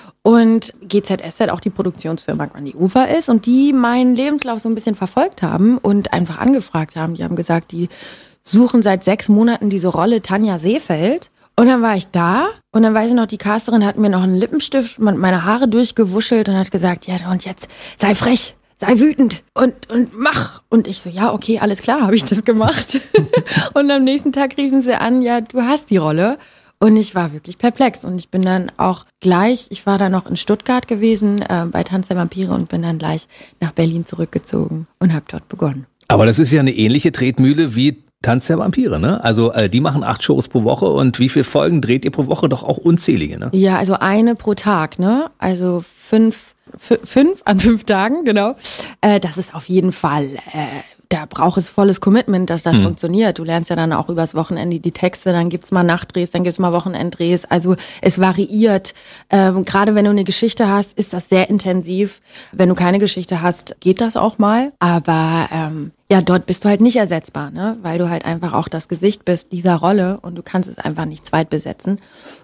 Und G Z S Z auch die Produktionsfirma Grundy Ufer ist und die meinen Lebenslauf so ein bisschen verfolgt haben und einfach angefragt haben. Die haben gesagt, die suchen seit sechs Monaten diese Rolle Tanja Seefeld. Und dann war ich da und dann weiß ich noch, die Casterin hat mir noch einen Lippenstift und meine Haare durchgewuschelt und hat gesagt, ja und jetzt sei frech, sei wütend und und mach. Und ich so, ja okay, alles klar, habe ich das gemacht. Und am nächsten Tag riefen sie an, ja du hast die Rolle. Und ich war wirklich perplex und ich bin dann auch gleich, ich war dann noch in Stuttgart gewesen äh, bei Tanz der Vampire und bin dann gleich nach Berlin zurückgezogen und habe dort begonnen. Aber das ist ja eine ähnliche Tretmühle wie Tanz der Vampire, ne? Also äh, die machen acht Shows pro Woche und wie viele Folgen dreht ihr pro Woche? Doch auch unzählige, ne? Ja, also eine pro Tag, ne? Also fünf, f- fünf an fünf Tagen, genau. Äh, das ist auf jeden Fall... Äh, da braucht es volles Commitment, dass das Mhm. funktioniert. Du lernst ja dann auch übers Wochenende die Texte, dann gibt's mal Nachtdrehs, dann gibt's mal Wochenenddrehs. Also es variiert. Ähm, gerade wenn du eine Geschichte hast, ist das sehr intensiv. Wenn du keine Geschichte hast, geht das auch mal. Aber ähm, ja, dort bist du halt nicht ersetzbar, ne? Weil du halt einfach auch das Gesicht bist dieser Rolle und du kannst es einfach nicht zweit besetzen.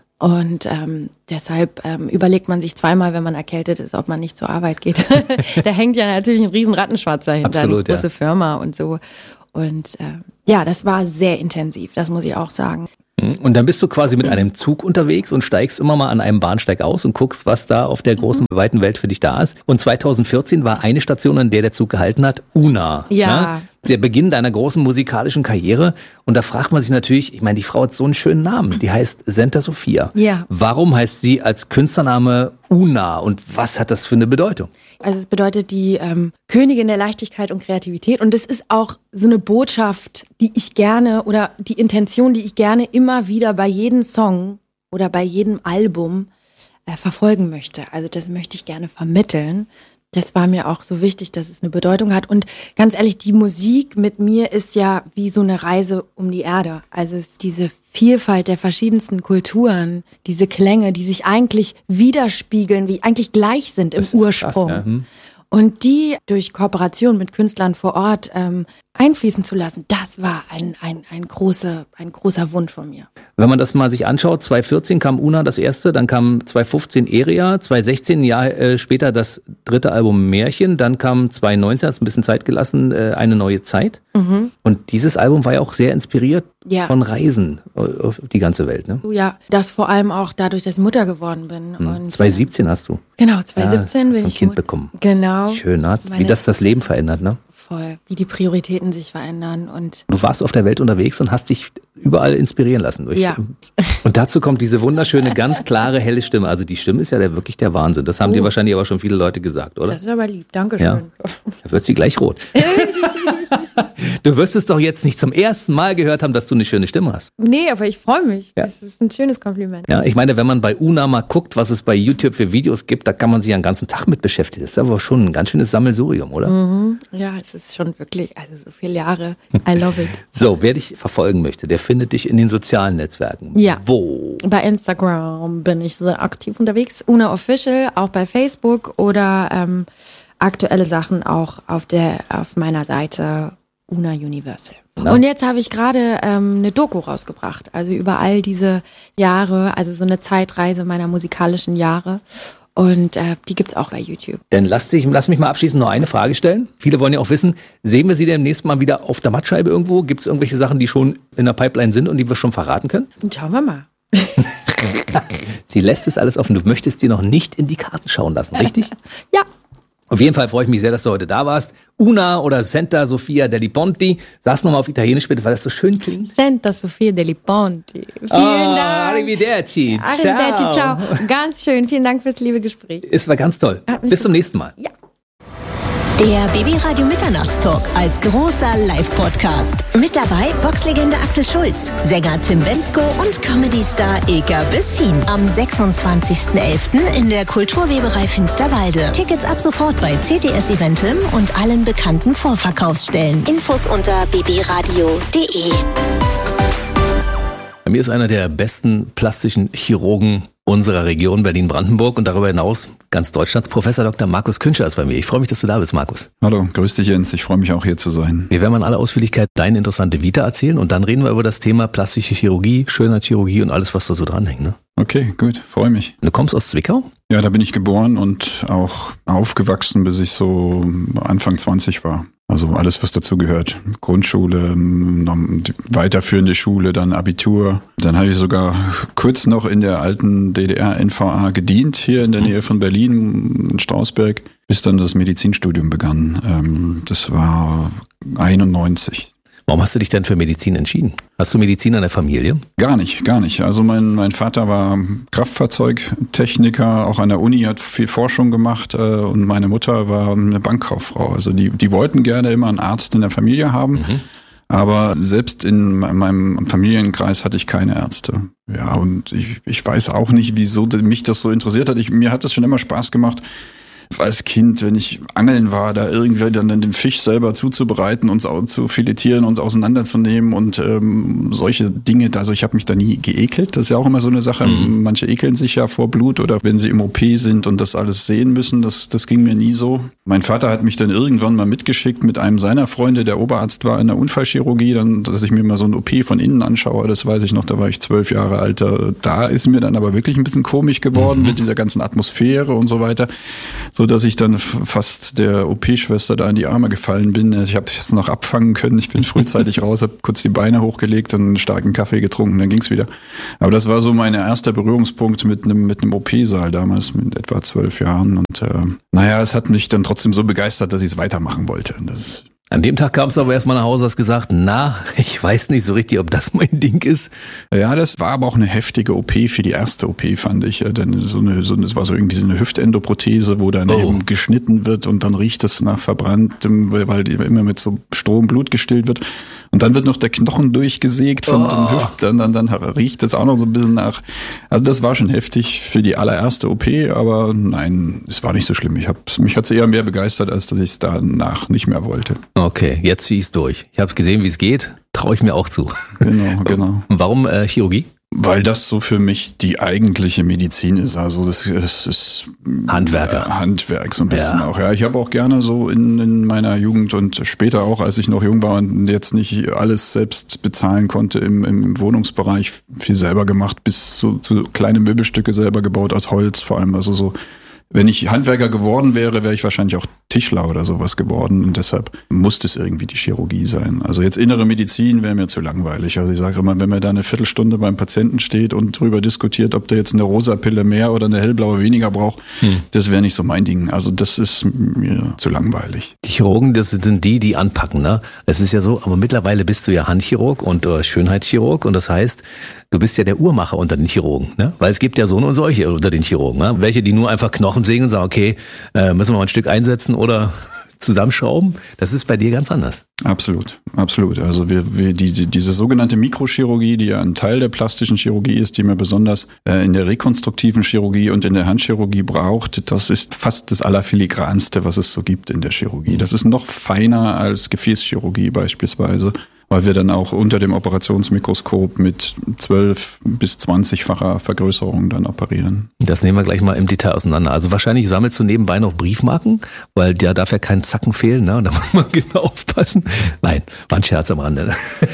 Und ähm, deshalb ähm, überlegt man sich zweimal, wenn man erkältet ist, ob man nicht zur Arbeit geht. Da hängt ja natürlich ein riesen Rattenschwanz dahinter, Absolut, eine große ja. Firma und so. Und äh, ja, das war sehr intensiv, das muss ich auch sagen. Und dann bist du quasi mit einem Zug unterwegs und steigst immer mal an einem Bahnsteig aus und guckst, was da auf der großen, weiten Welt für dich da ist. Und zweitausendvierzehn war eine Station, an der der Zug gehalten hat, Una. Ja. Ne? Der Beginn deiner großen musikalischen Karriere. Und da fragt man sich natürlich, ich meine, die Frau hat so einen schönen Namen. Die heißt Senta Sophia. Ja. Warum heißt sie als Künstlername Una und was hat das für eine Bedeutung? Also es bedeutet die ähm, Königin der Leichtigkeit und Kreativität. Und das ist auch so eine Botschaft, die ich gerne oder die Intention, die ich gerne immer wieder bei jedem Song oder bei jedem Album äh, verfolgen möchte. Also das möchte ich gerne vermitteln. Das war mir auch so wichtig, dass es eine Bedeutung hat. Und ganz ehrlich, die Musik mit mir ist ja wie so eine Reise um die Erde. Also es ist diese Vielfalt der verschiedensten Kulturen, diese Klänge, die sich eigentlich widerspiegeln, wie eigentlich gleich sind im Das ist Ursprung. krass, ja. Hm. Und die durch Kooperation mit Künstlern vor Ort ähm, einfließen zu lassen, das war ein, ein, ein, großer, ein großer Wunsch von mir. Wenn man das mal sich anschaut, zweitausendvierzehn kam Una das erste, dann kam zweitausendfünfzehn Eria, zweitausendsechzehn, ein Jahr äh, später das dritte Album Märchen, dann kam zweitausendneunzehn, hat ein bisschen Zeit gelassen, äh, Eine neue Zeit. Mhm. Und dieses Album war ja auch sehr inspiriert Ja. von Reisen auf die ganze Welt. Ne? Ja, das vor allem auch dadurch, dass ich Mutter geworden bin. Hm. Und zweitausendsiebzehn hast du. Genau, zweitausendsiebzehn Ja, bin hast ein ich Kind Mut- bekommen. Genau. Schön, ne? wie Meine- das das Leben verändert. Ne? Voll, wie die Prioritäten sich verändern und Du warst auf der Welt unterwegs und hast dich überall inspirieren lassen. Durch. Ja. Und dazu kommt diese wunderschöne, ganz klare, helle Stimme. Also die Stimme ist ja der, wirklich der Wahnsinn. Das haben Oh. dir wahrscheinlich aber schon viele Leute gesagt, oder? das ist aber lieb. Dankeschön. Ja. Da wird sie gleich rot. Du wirst es doch jetzt nicht zum ersten Mal gehört haben, dass du eine schöne Stimme hast. Nee, aber ich freue mich. Ja. Das ist ein schönes Kompliment. Ja, ich meine, wenn man bei Una mal guckt, was es bei YouTube für Videos gibt, da kann man sich ja einen ganzen Tag mit beschäftigen. Das ist aber schon ein ganz schönes Sammelsurium, oder? Mhm. Ja, es ist schon wirklich, also so viele Jahre. I love it. So, wer dich verfolgen möchte, der findet dich in den sozialen Netzwerken. Ja. Wo? Bei Instagram bin ich sehr aktiv unterwegs. Una Official, auch bei Facebook oder ähm, aktuelle Sachen auch auf der auf meiner Seite Una Universal. Na. Und jetzt habe ich gerade ähm, eine Doku rausgebracht, also über all diese Jahre, also so eine Zeitreise meiner musikalischen Jahre. Und äh, die gibt's auch bei YouTube. Dann lass, dich, lass mich mal abschließend noch eine Frage stellen. Viele wollen ja auch wissen, sehen wir sie demnächst mal wieder auf der Mattscheibe irgendwo? Gibt es irgendwelche Sachen, die schon in der Pipeline sind und die wir schon verraten können? Und schauen wir mal. Sie lässt es alles offen. Du möchtest dir noch nicht in die Karten schauen lassen, richtig? Ja. Auf jeden Fall freue ich mich sehr, dass du heute da warst. Una oder Senta Sophia Deli Ponti. Sag's nochmal auf Italienisch bitte, weil das so schön klingt. Senta Sofia Deli Ponti. Vielen Ah, Dank. Arrivederci. Arrivederci, ciao. Ganz schön. Vielen Dank fürs liebe Gespräch. Es war ganz toll. Hat mich Bis zum nächsten Mal. Ja. Der Baby-Radio Mitternachtstalk als großer Live-Podcast. Mit dabei Boxlegende Axel Schulz, Sänger Tim Bendzko und Comedy-Star Ilka Bessin. Am sechsundzwanzigsten elften in der Kulturweberei Finsterwalde. Tickets ab sofort bei C T S Eventim und allen bekannten Vorverkaufsstellen. Infos unter babyradio punkt de. Bei mir ist einer der besten plastischen Chirurgen unserer Region Berlin-Brandenburg und darüber hinaus ganz Deutschlands. Professor Doktor Markus Künscher ist bei mir. Ich freue mich, dass du da bist, Markus. Hallo, grüß dich Jens. Ich freue mich auch hier zu sein. Wir werden mal in aller Ausführlichkeit deine interessante Vita erzählen und dann reden wir über das Thema plastische Chirurgie, Schönheitschirurgie und alles, was da so dranhängt. Ne? Okay, gut, freue mich. Du kommst aus Zwickau? Ja, da bin ich geboren und auch aufgewachsen, bis ich so Anfang zwanzig war. Also alles, was dazu gehört. Grundschule, weiterführende Schule, dann Abitur. Dann habe ich sogar kurz noch in der alten D D R N V A gedient, hier in der Nähe von Berlin, in Strausberg, bis dann das Medizinstudium begann. Das war einundneunzig. Warum hast du dich denn für Medizin entschieden? Hast du Medizin in der Familie? Gar nicht, gar nicht. Also mein, mein Vater war Kraftfahrzeugtechniker, auch an der Uni hat viel Forschung gemacht äh, und meine Mutter war eine Bankkauffrau. Also die, die wollten gerne immer einen Arzt in der Familie haben, mhm. aber selbst in meinem Familienkreis hatte ich keine Ärzte. Ja, und ich, ich weiß auch nicht, wieso mich das so interessiert hat. Ich, mir hat es schon immer Spaß gemacht, als Kind, wenn ich angeln war, da irgendwie dann den Fisch selber zuzubereiten und zu filetieren und auseinanderzunehmen und ähm, solche Dinge. Also ich habe mich da nie geekelt. Das ist ja auch immer so eine Sache. Mhm. Manche ekeln sich ja vor Blut oder wenn sie im O P sind und das alles sehen müssen. Das, das ging mir nie so. Mein Vater hat mich dann irgendwann mal mitgeschickt mit einem seiner Freunde, der Oberarzt war in der Unfallchirurgie, dann, dass ich mir mal so ein O P von innen anschaue. Das weiß ich noch, da war ich zwölf Jahre alt. Da ist mir dann aber wirklich ein bisschen komisch geworden mhm. mit dieser ganzen Atmosphäre und so weiter, so dass ich dann fast der O P-Schwester da in die Arme gefallen bin. Ich habe es noch abfangen können. Ich bin frühzeitig raus, habe kurz die Beine hochgelegt und einen starken Kaffee getrunken, dann ging's wieder. Aber das war so mein erster Berührungspunkt mit einem mit einem O P-Saal damals mit etwa zwölf Jahren. Und äh, naja, es hat mich dann trotzdem so begeistert, dass ich es weitermachen wollte. Das An dem Tag kamst du aber erstmal nach Hause, hast gesagt, na, ich weiß nicht so richtig, ob das mein Ding ist. Ja, das war aber auch eine heftige O P für die erste O P, fand ich. Denn so eine, so, das war so irgendwie so eine Hüftendoprothese, wo dann oh. eben geschnitten wird und dann riecht es nach verbranntem, weil immer mit so Strom Blut gestillt wird. Und dann wird noch der Knochen durchgesägt von oh. dem Hüft, dann, dann, dann riecht es auch noch so ein bisschen nach. Also das war schon heftig für die allererste O P, aber nein, es war nicht so schlimm. Ich hab, mich hat es eher mehr begeistert, als dass ich es danach nicht mehr wollte. Okay, jetzt zieh ich's durch. Ich habe gesehen, wie es geht, traue ich mir auch zu. Genau, genau. Warum äh, Chirurgie? Weil das so für mich die eigentliche Medizin ist. Also das, das ist Handwerker. Äh, Handwerk so ein bisschen ja. auch. Ja, ich habe auch gerne so in, in meiner Jugend und später auch, als ich noch jung war und jetzt nicht alles selbst bezahlen konnte im, im Wohnungsbereich, viel selber gemacht, bis so, so kleine Möbelstücke selber gebaut aus Holz vor allem. Also so, wenn ich Handwerker geworden wäre, wäre ich wahrscheinlich auch Tischler oder sowas geworden und deshalb musste es irgendwie die Chirurgie sein. Also jetzt innere Medizin wäre mir zu langweilig. Also ich sage immer, wenn man da eine Viertelstunde beim Patienten steht und drüber diskutiert, ob der jetzt eine rosa Pille mehr oder eine hellblaue weniger braucht, hm. das wäre nicht so mein Ding. Also das ist mir zu langweilig. Die Chirurgen, das sind die, die anpacken, ne? Es ist ja so, aber mittlerweile bist du ja Handchirurg und äh, Schönheitschirurg und das heißt, du bist ja der Uhrmacher unter den Chirurgen, ne? Weil es gibt ja so und solche unter den Chirurgen, ne? Welche, die nur einfach Knochen sägen und sagen, okay, äh, müssen wir mal ein Stück einsetzen oder zusammenschrauben. Das ist bei dir ganz anders. Absolut, absolut. Also wir, wir die, die, diese sogenannte Mikrochirurgie, die ja ein Teil der plastischen Chirurgie ist, die man besonders äh, in der rekonstruktiven Chirurgie und in der Handchirurgie braucht, das ist fast das Allerfiligranste, was es so gibt in der Chirurgie. Das ist noch feiner als Gefäßchirurgie beispielsweise, weil wir dann auch unter dem Operationsmikroskop mit zwölf bis zwanzigfacher Vergrößerung dann operieren. Das nehmen wir gleich mal im Detail auseinander. Also wahrscheinlich sammelst du nebenbei noch Briefmarken, weil da darf ja kein Zacken fehlen, ne? Da muss man genau aufpassen. Nein, war ein Scherz am Rande.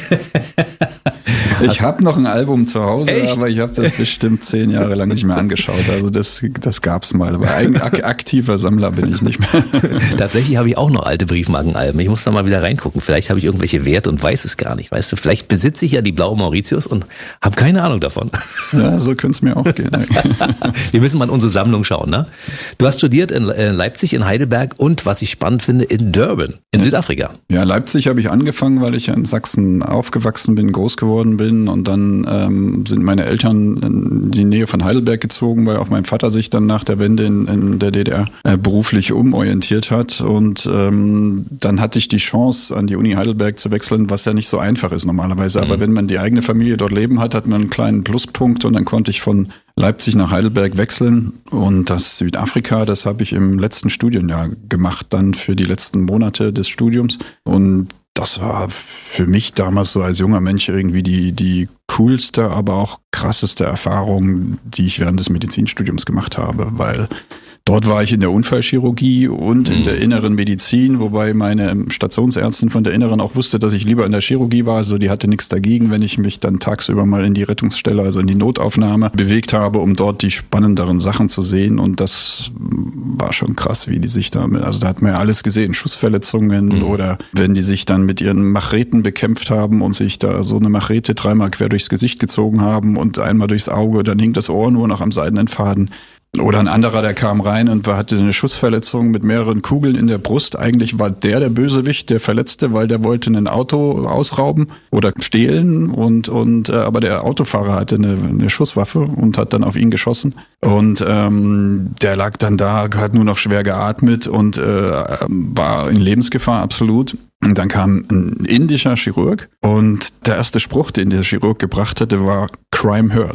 Ich habe noch ein Album zu Hause, Echt? aber ich habe das bestimmt zehn Jahre lang nicht mehr angeschaut. Also das, das gab's mal, aber ein aktiver Sammler bin ich nicht mehr. Tatsächlich habe ich auch noch alte Briefmarkenalben. Ich muss da mal wieder reingucken. Vielleicht habe ich irgendwelche Wert und weiß es gar nicht. Weißt du, vielleicht besitze ich ja die blaue Mauritius und habe keine Ahnung davon. Ja, so könnte es mir auch gehen. Wir müssen mal in unsere Sammlung schauen, ne? Du hast studiert in Leipzig, in Heidelberg und, was ich spannend finde, in Durban, in ja. Südafrika. Ja, Leipzig habe ich angefangen, weil ich ja in Sachsen aufgewachsen bin, groß geworden bin und dann ähm, sind meine Eltern in die Nähe von Heidelberg gezogen, weil auch mein Vater sich dann nach der Wende in, in der D D R äh, beruflich umorientiert hat und ähm, dann hatte ich die Chance, an die Uni Heidelberg zu wechseln, was ja nicht so einfach ist normalerweise, mhm. aber wenn man die eigene Familie dort leben hat, hat man einen kleinen Pluspunkt und dann konnte ich von Leipzig nach Heidelberg wechseln und das Südafrika, das habe ich im letzten Studienjahr gemacht, dann für die letzten Monate des Studiums und das war für mich damals so als junger Mensch irgendwie die, die coolste, aber auch krasseste Erfahrung, die ich während des Medizinstudiums gemacht habe, weil dort war ich in der Unfallchirurgie und in der inneren Medizin, wobei meine Stationsärztin von der Inneren auch wusste, dass ich lieber in der Chirurgie war. Also die hatte nichts dagegen, wenn ich mich dann tagsüber mal in die Rettungsstelle, also in die Notaufnahme bewegt habe, um dort die spannenderen Sachen zu sehen. Und das war schon krass, wie die sich da, also da hat man ja alles gesehen, Schussverletzungen mhm. oder wenn die sich dann mit ihren Macheten bekämpft haben und sich da so eine Machete dreimal quer durchs Gesicht gezogen haben und einmal durchs Auge, dann hing das Ohr nur noch am seidenen Faden. Oder ein anderer, der kam rein und hatte eine Schussverletzung mit mehreren Kugeln in der Brust. Eigentlich war der der Bösewicht, der Verletzte, weil der wollte ein Auto ausrauben oder stehlen und und äh, aber der Autofahrer hatte eine, eine Schusswaffe und hat dann auf ihn geschossen und ähm, der lag dann da, hat nur noch schwer geatmet und äh, war in Lebensgefahr absolut. Und dann kam ein indischer Chirurg und der erste Spruch, den der Chirurg gebracht hatte, war "Crime hurts".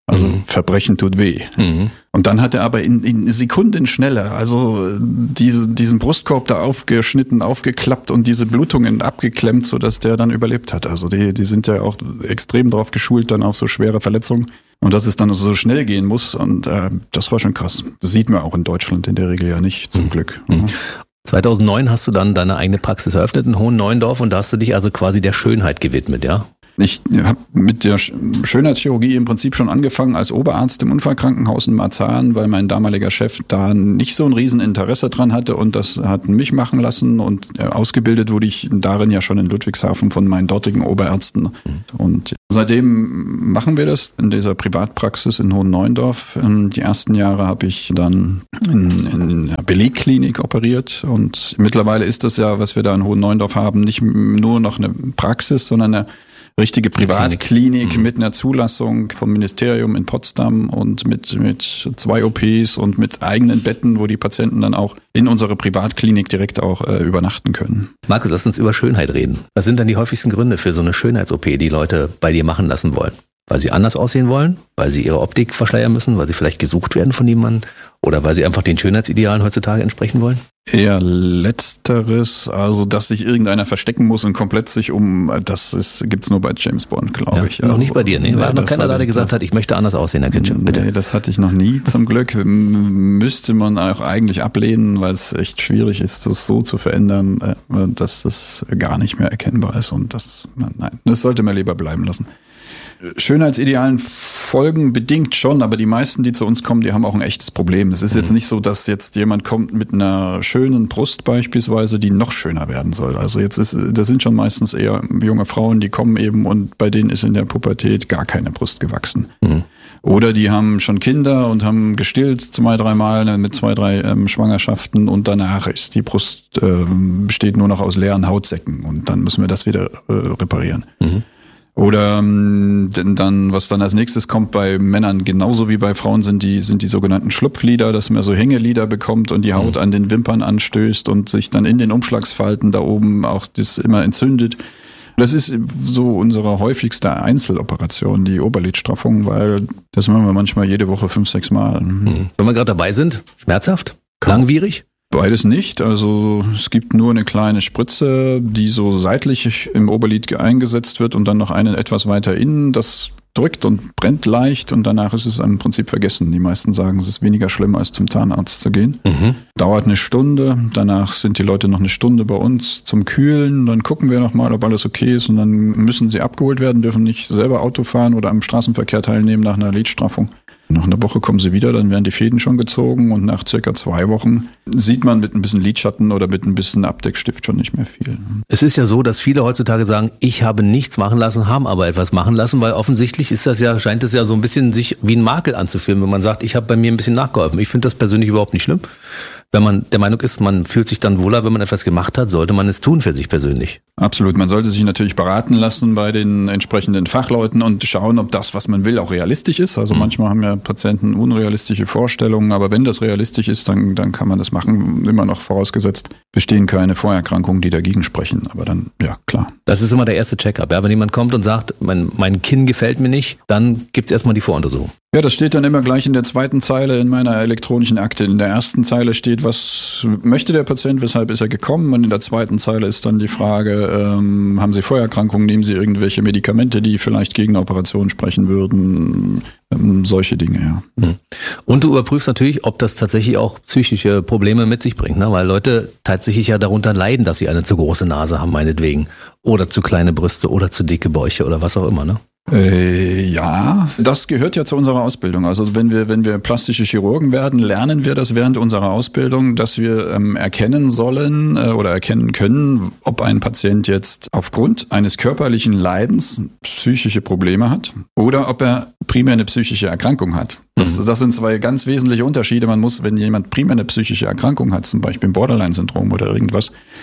Also Mhm. Verbrechen tut weh. Mhm. Und dann hat er aber in, in Sekunden schneller, also diese, diesen Brustkorb da aufgeschnitten, aufgeklappt und diese Blutungen abgeklemmt, sodass der dann überlebt hat. Also die, die sind ja auch extrem drauf geschult, dann auf so schwere Verletzungen. Und dass es dann so schnell gehen muss. Und äh, das war schon krass. Das sieht man auch in Deutschland in der Regel ja nicht, zum mhm. Glück. Mhm. zweitausendneun hast du dann deine eigene Praxis eröffnet in Hohenneuendorf und da hast du dich also quasi der Schönheit gewidmet, ja? Ich habe mit der Schönheitschirurgie im Prinzip schon angefangen als Oberarzt im Unfallkrankenhaus in Marzahn, weil mein damaliger Chef da nicht so ein Rieseninteresse dran hatte und das hat mich machen lassen und ausgebildet wurde ich darin ja schon in Ludwigshafen von meinen dortigen Oberärzten. Mhm. Und seitdem machen wir das in dieser Privatpraxis in Hohenneuendorf. Die ersten Jahre habe ich dann in, in einer Belegklinik operiert und mittlerweile ist das ja, was wir da in Hohenneuendorf haben, nicht nur noch eine Praxis, sondern eine richtige Privatklinik mhm. mit einer Zulassung vom Ministerium in Potsdam und mit, mit zwei O Ps und mit eigenen Betten, wo die Patienten dann auch in unserer Privatklinik direkt auch äh, übernachten können. Markus, lass uns über Schönheit reden. Was sind dann die häufigsten Gründe für so eine Schönheits-O P, die Leute bei dir machen lassen wollen? Weil sie anders aussehen wollen? Weil sie ihre Optik verschleiern müssen? Weil sie vielleicht gesucht werden von jemandem? Oder weil sie einfach den Schönheitsidealen heutzutage entsprechen wollen? Eher letzteres, also dass sich irgendeiner verstecken muss und komplett sich um, das ist, gibt's nur bei James Bond, glaube ja, ich. Noch also, nicht bei dir, ne? War nee, noch keiner da, der gesagt hat, ich möchte anders aussehen, Herr Kitchen, bitte. Nee, das hatte ich noch nie, zum Glück. Müsste man auch eigentlich ablehnen, weil es echt schwierig ist, das so zu verändern, dass das gar nicht mehr erkennbar ist und das, nein, das sollte man lieber bleiben lassen. Schönheitsidealen folgen bedingt schon, aber die meisten, die zu uns kommen, die haben auch ein echtes Problem. Es ist mhm. jetzt nicht so, dass jetzt jemand kommt mit einer schönen Brust beispielsweise, die noch schöner werden soll. Also jetzt ist, das sind schon meistens eher junge Frauen, die kommen eben und bei denen ist in der Pubertät gar keine Brust gewachsen. Mhm. Oder die haben schon Kinder und haben gestillt zwei, dreimal mit zwei, drei ähm, Schwangerschaften und danach ist die Brust äh, besteht nur noch aus leeren Hautsäcken und dann müssen wir das wieder äh, reparieren. Mhm. Oder ähm, dann, was dann als nächstes kommt bei Männern genauso wie bei Frauen, sind die sind die sogenannten Schlupflider, dass man so Hängelider bekommt und die Haut mhm. an den Wimpern anstößt und sich dann in den Umschlagsfalten da oben auch das immer entzündet. Das ist so unsere häufigste Einzeloperation, die Oberlidstraffung, weil das machen wir manchmal jede Woche fünf, sechs Mal. Mhm. Wenn wir gerade dabei sind, schmerzhaft? Langwierig? Beides nicht. Also es gibt nur eine kleine Spritze, die so seitlich im Oberlid eingesetzt wird und dann noch eine etwas weiter innen. Das drückt und brennt leicht und danach ist es im Prinzip vergessen. Die meisten sagen, es ist weniger schlimm, als zum Zahnarzt zu gehen. Mhm. Dauert eine Stunde. Danach sind die Leute noch eine Stunde bei uns zum Kühlen. Dann gucken wir nochmal, ob alles okay ist und dann müssen sie abgeholt werden, dürfen nicht selber Auto fahren oder am Straßenverkehr teilnehmen nach einer Lidstraffung. Nach einer Woche kommen sie wieder, dann werden die Fäden schon gezogen und nach circa zwei Wochen sieht man mit ein bisschen Lidschatten oder mit ein bisschen Abdeckstift schon nicht mehr viel. Es ist ja so, dass viele heutzutage sagen, ich habe nichts machen lassen, haben aber etwas machen lassen, weil offensichtlich ist das ja, scheint es ja so ein bisschen sich wie ein Makel anzufühlen, wenn man sagt, ich habe bei mir ein bisschen nachgeholfen. Ich finde das persönlich überhaupt nicht schlimm. Wenn man der Meinung ist, man fühlt sich dann wohler, wenn man etwas gemacht hat, sollte man es tun für sich persönlich. Absolut. Man sollte sich natürlich beraten lassen bei den entsprechenden Fachleuten und schauen, ob das, was man will, auch realistisch ist. Also mhm. manchmal haben ja Patienten unrealistische Vorstellungen, aber wenn das realistisch ist, dann, dann kann man das machen. Immer noch vorausgesetzt, bestehen keine Vorerkrankungen, die dagegen sprechen. Aber dann, ja, klar. Das ist immer der erste Check-up. Ja? Wenn jemand kommt und sagt, mein, mein Kinn gefällt mir nicht, dann gibt's erstmal die Voruntersuchung. Ja, das steht dann immer gleich in der zweiten Zeile in meiner elektronischen Akte. In der ersten Zeile steht, was möchte der Patient, weshalb ist er gekommen? Und in der zweiten Zeile ist dann die Frage, ähm, haben Sie Vorerkrankungen, nehmen Sie irgendwelche Medikamente, die vielleicht gegen eine Operation sprechen würden? Ähm, solche Dinge, ja. Und du überprüfst natürlich, ob das tatsächlich auch psychische Probleme mit sich bringt, ne? Weil Leute tatsächlich ja darunter leiden, dass sie eine zu große Nase haben, meinetwegen. Oder zu kleine Brüste oder zu dicke Bäuche oder was auch immer, ne? Äh, ja, das gehört ja zu unserer Ausbildung. Also wenn wir wenn wir plastische Chirurgen werden, lernen wir das während unserer Ausbildung, dass wir ähm, erkennen sollen äh, oder erkennen können, ob ein Patient jetzt aufgrund eines körperlichen Leidens psychische Probleme hat oder ob er primär eine psychische Erkrankung hat. Das, das sind zwei ganz wesentliche Unterschiede. Man muss, wenn jemand primär eine psychische Erkrankung hat, zum Beispiel ein Borderline-Syndrom oder irgendwas,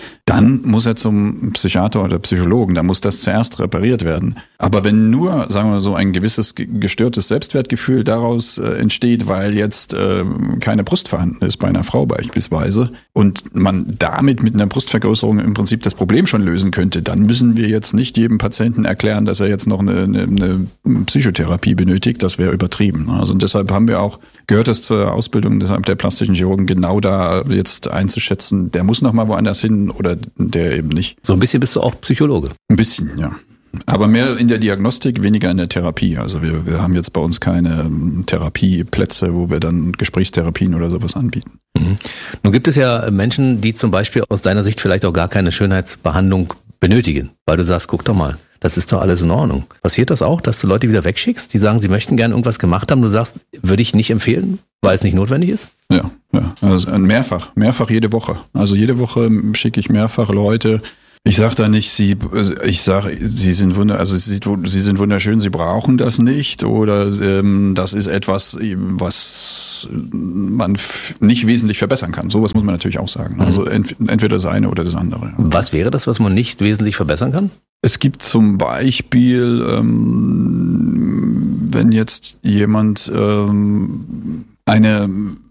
dann muss er zum Psychiater oder Psychologen, dann muss das zuerst repariert werden. Aber wenn nur, sagen wir mal so, ein gewisses gestörtes Selbstwertgefühl daraus äh, entsteht, weil jetzt äh, keine Brust vorhanden ist bei einer Frau beispielsweise und man damit mit einer Brustvergrößerung im Prinzip das Problem schon lösen könnte, dann müssen wir jetzt nicht jedem Patienten erklären, dass er jetzt noch eine, eine, eine Psychotherapie benötigt. Das wäre übertrieben. Also und deshalb haben wir auch gehört, das zur Ausbildung der plastischen Chirurgen genau da jetzt einzuschätzen, der muss noch mal woanders hin oder der eben nicht. So ein bisschen bist du auch Psychologe. Ein bisschen, ja. Aber mehr in der Diagnostik, weniger in der Therapie. Also wir, wir haben jetzt bei uns keine Therapieplätze, wo wir dann Gesprächstherapien oder sowas anbieten. Mhm. Nun gibt es ja Menschen, die zum Beispiel aus deiner Sicht vielleicht auch gar keine Schönheitsbehandlung benötigen, weil du sagst, guck doch mal, das ist doch alles in Ordnung. Passiert das auch, dass du Leute wieder wegschickst, die sagen, sie möchten gerne irgendwas gemacht haben, du sagst, würde ich nicht empfehlen, weil es nicht notwendig ist? Ja, ja, also mehrfach, mehrfach jede Woche. Also jede Woche schicke ich mehrfach Leute. Ich sage da nicht, sie, ich sage, sie sind wunder, also sie, sie sind wunderschön, sie brauchen das nicht oder ähm, das ist etwas, was man f- nicht wesentlich verbessern kann. Sowas muss man natürlich auch sagen. Also ent- entweder das eine oder das andere. Was wäre das, was man nicht wesentlich verbessern kann? Es gibt zum Beispiel, ähm, wenn jetzt jemand ähm, eine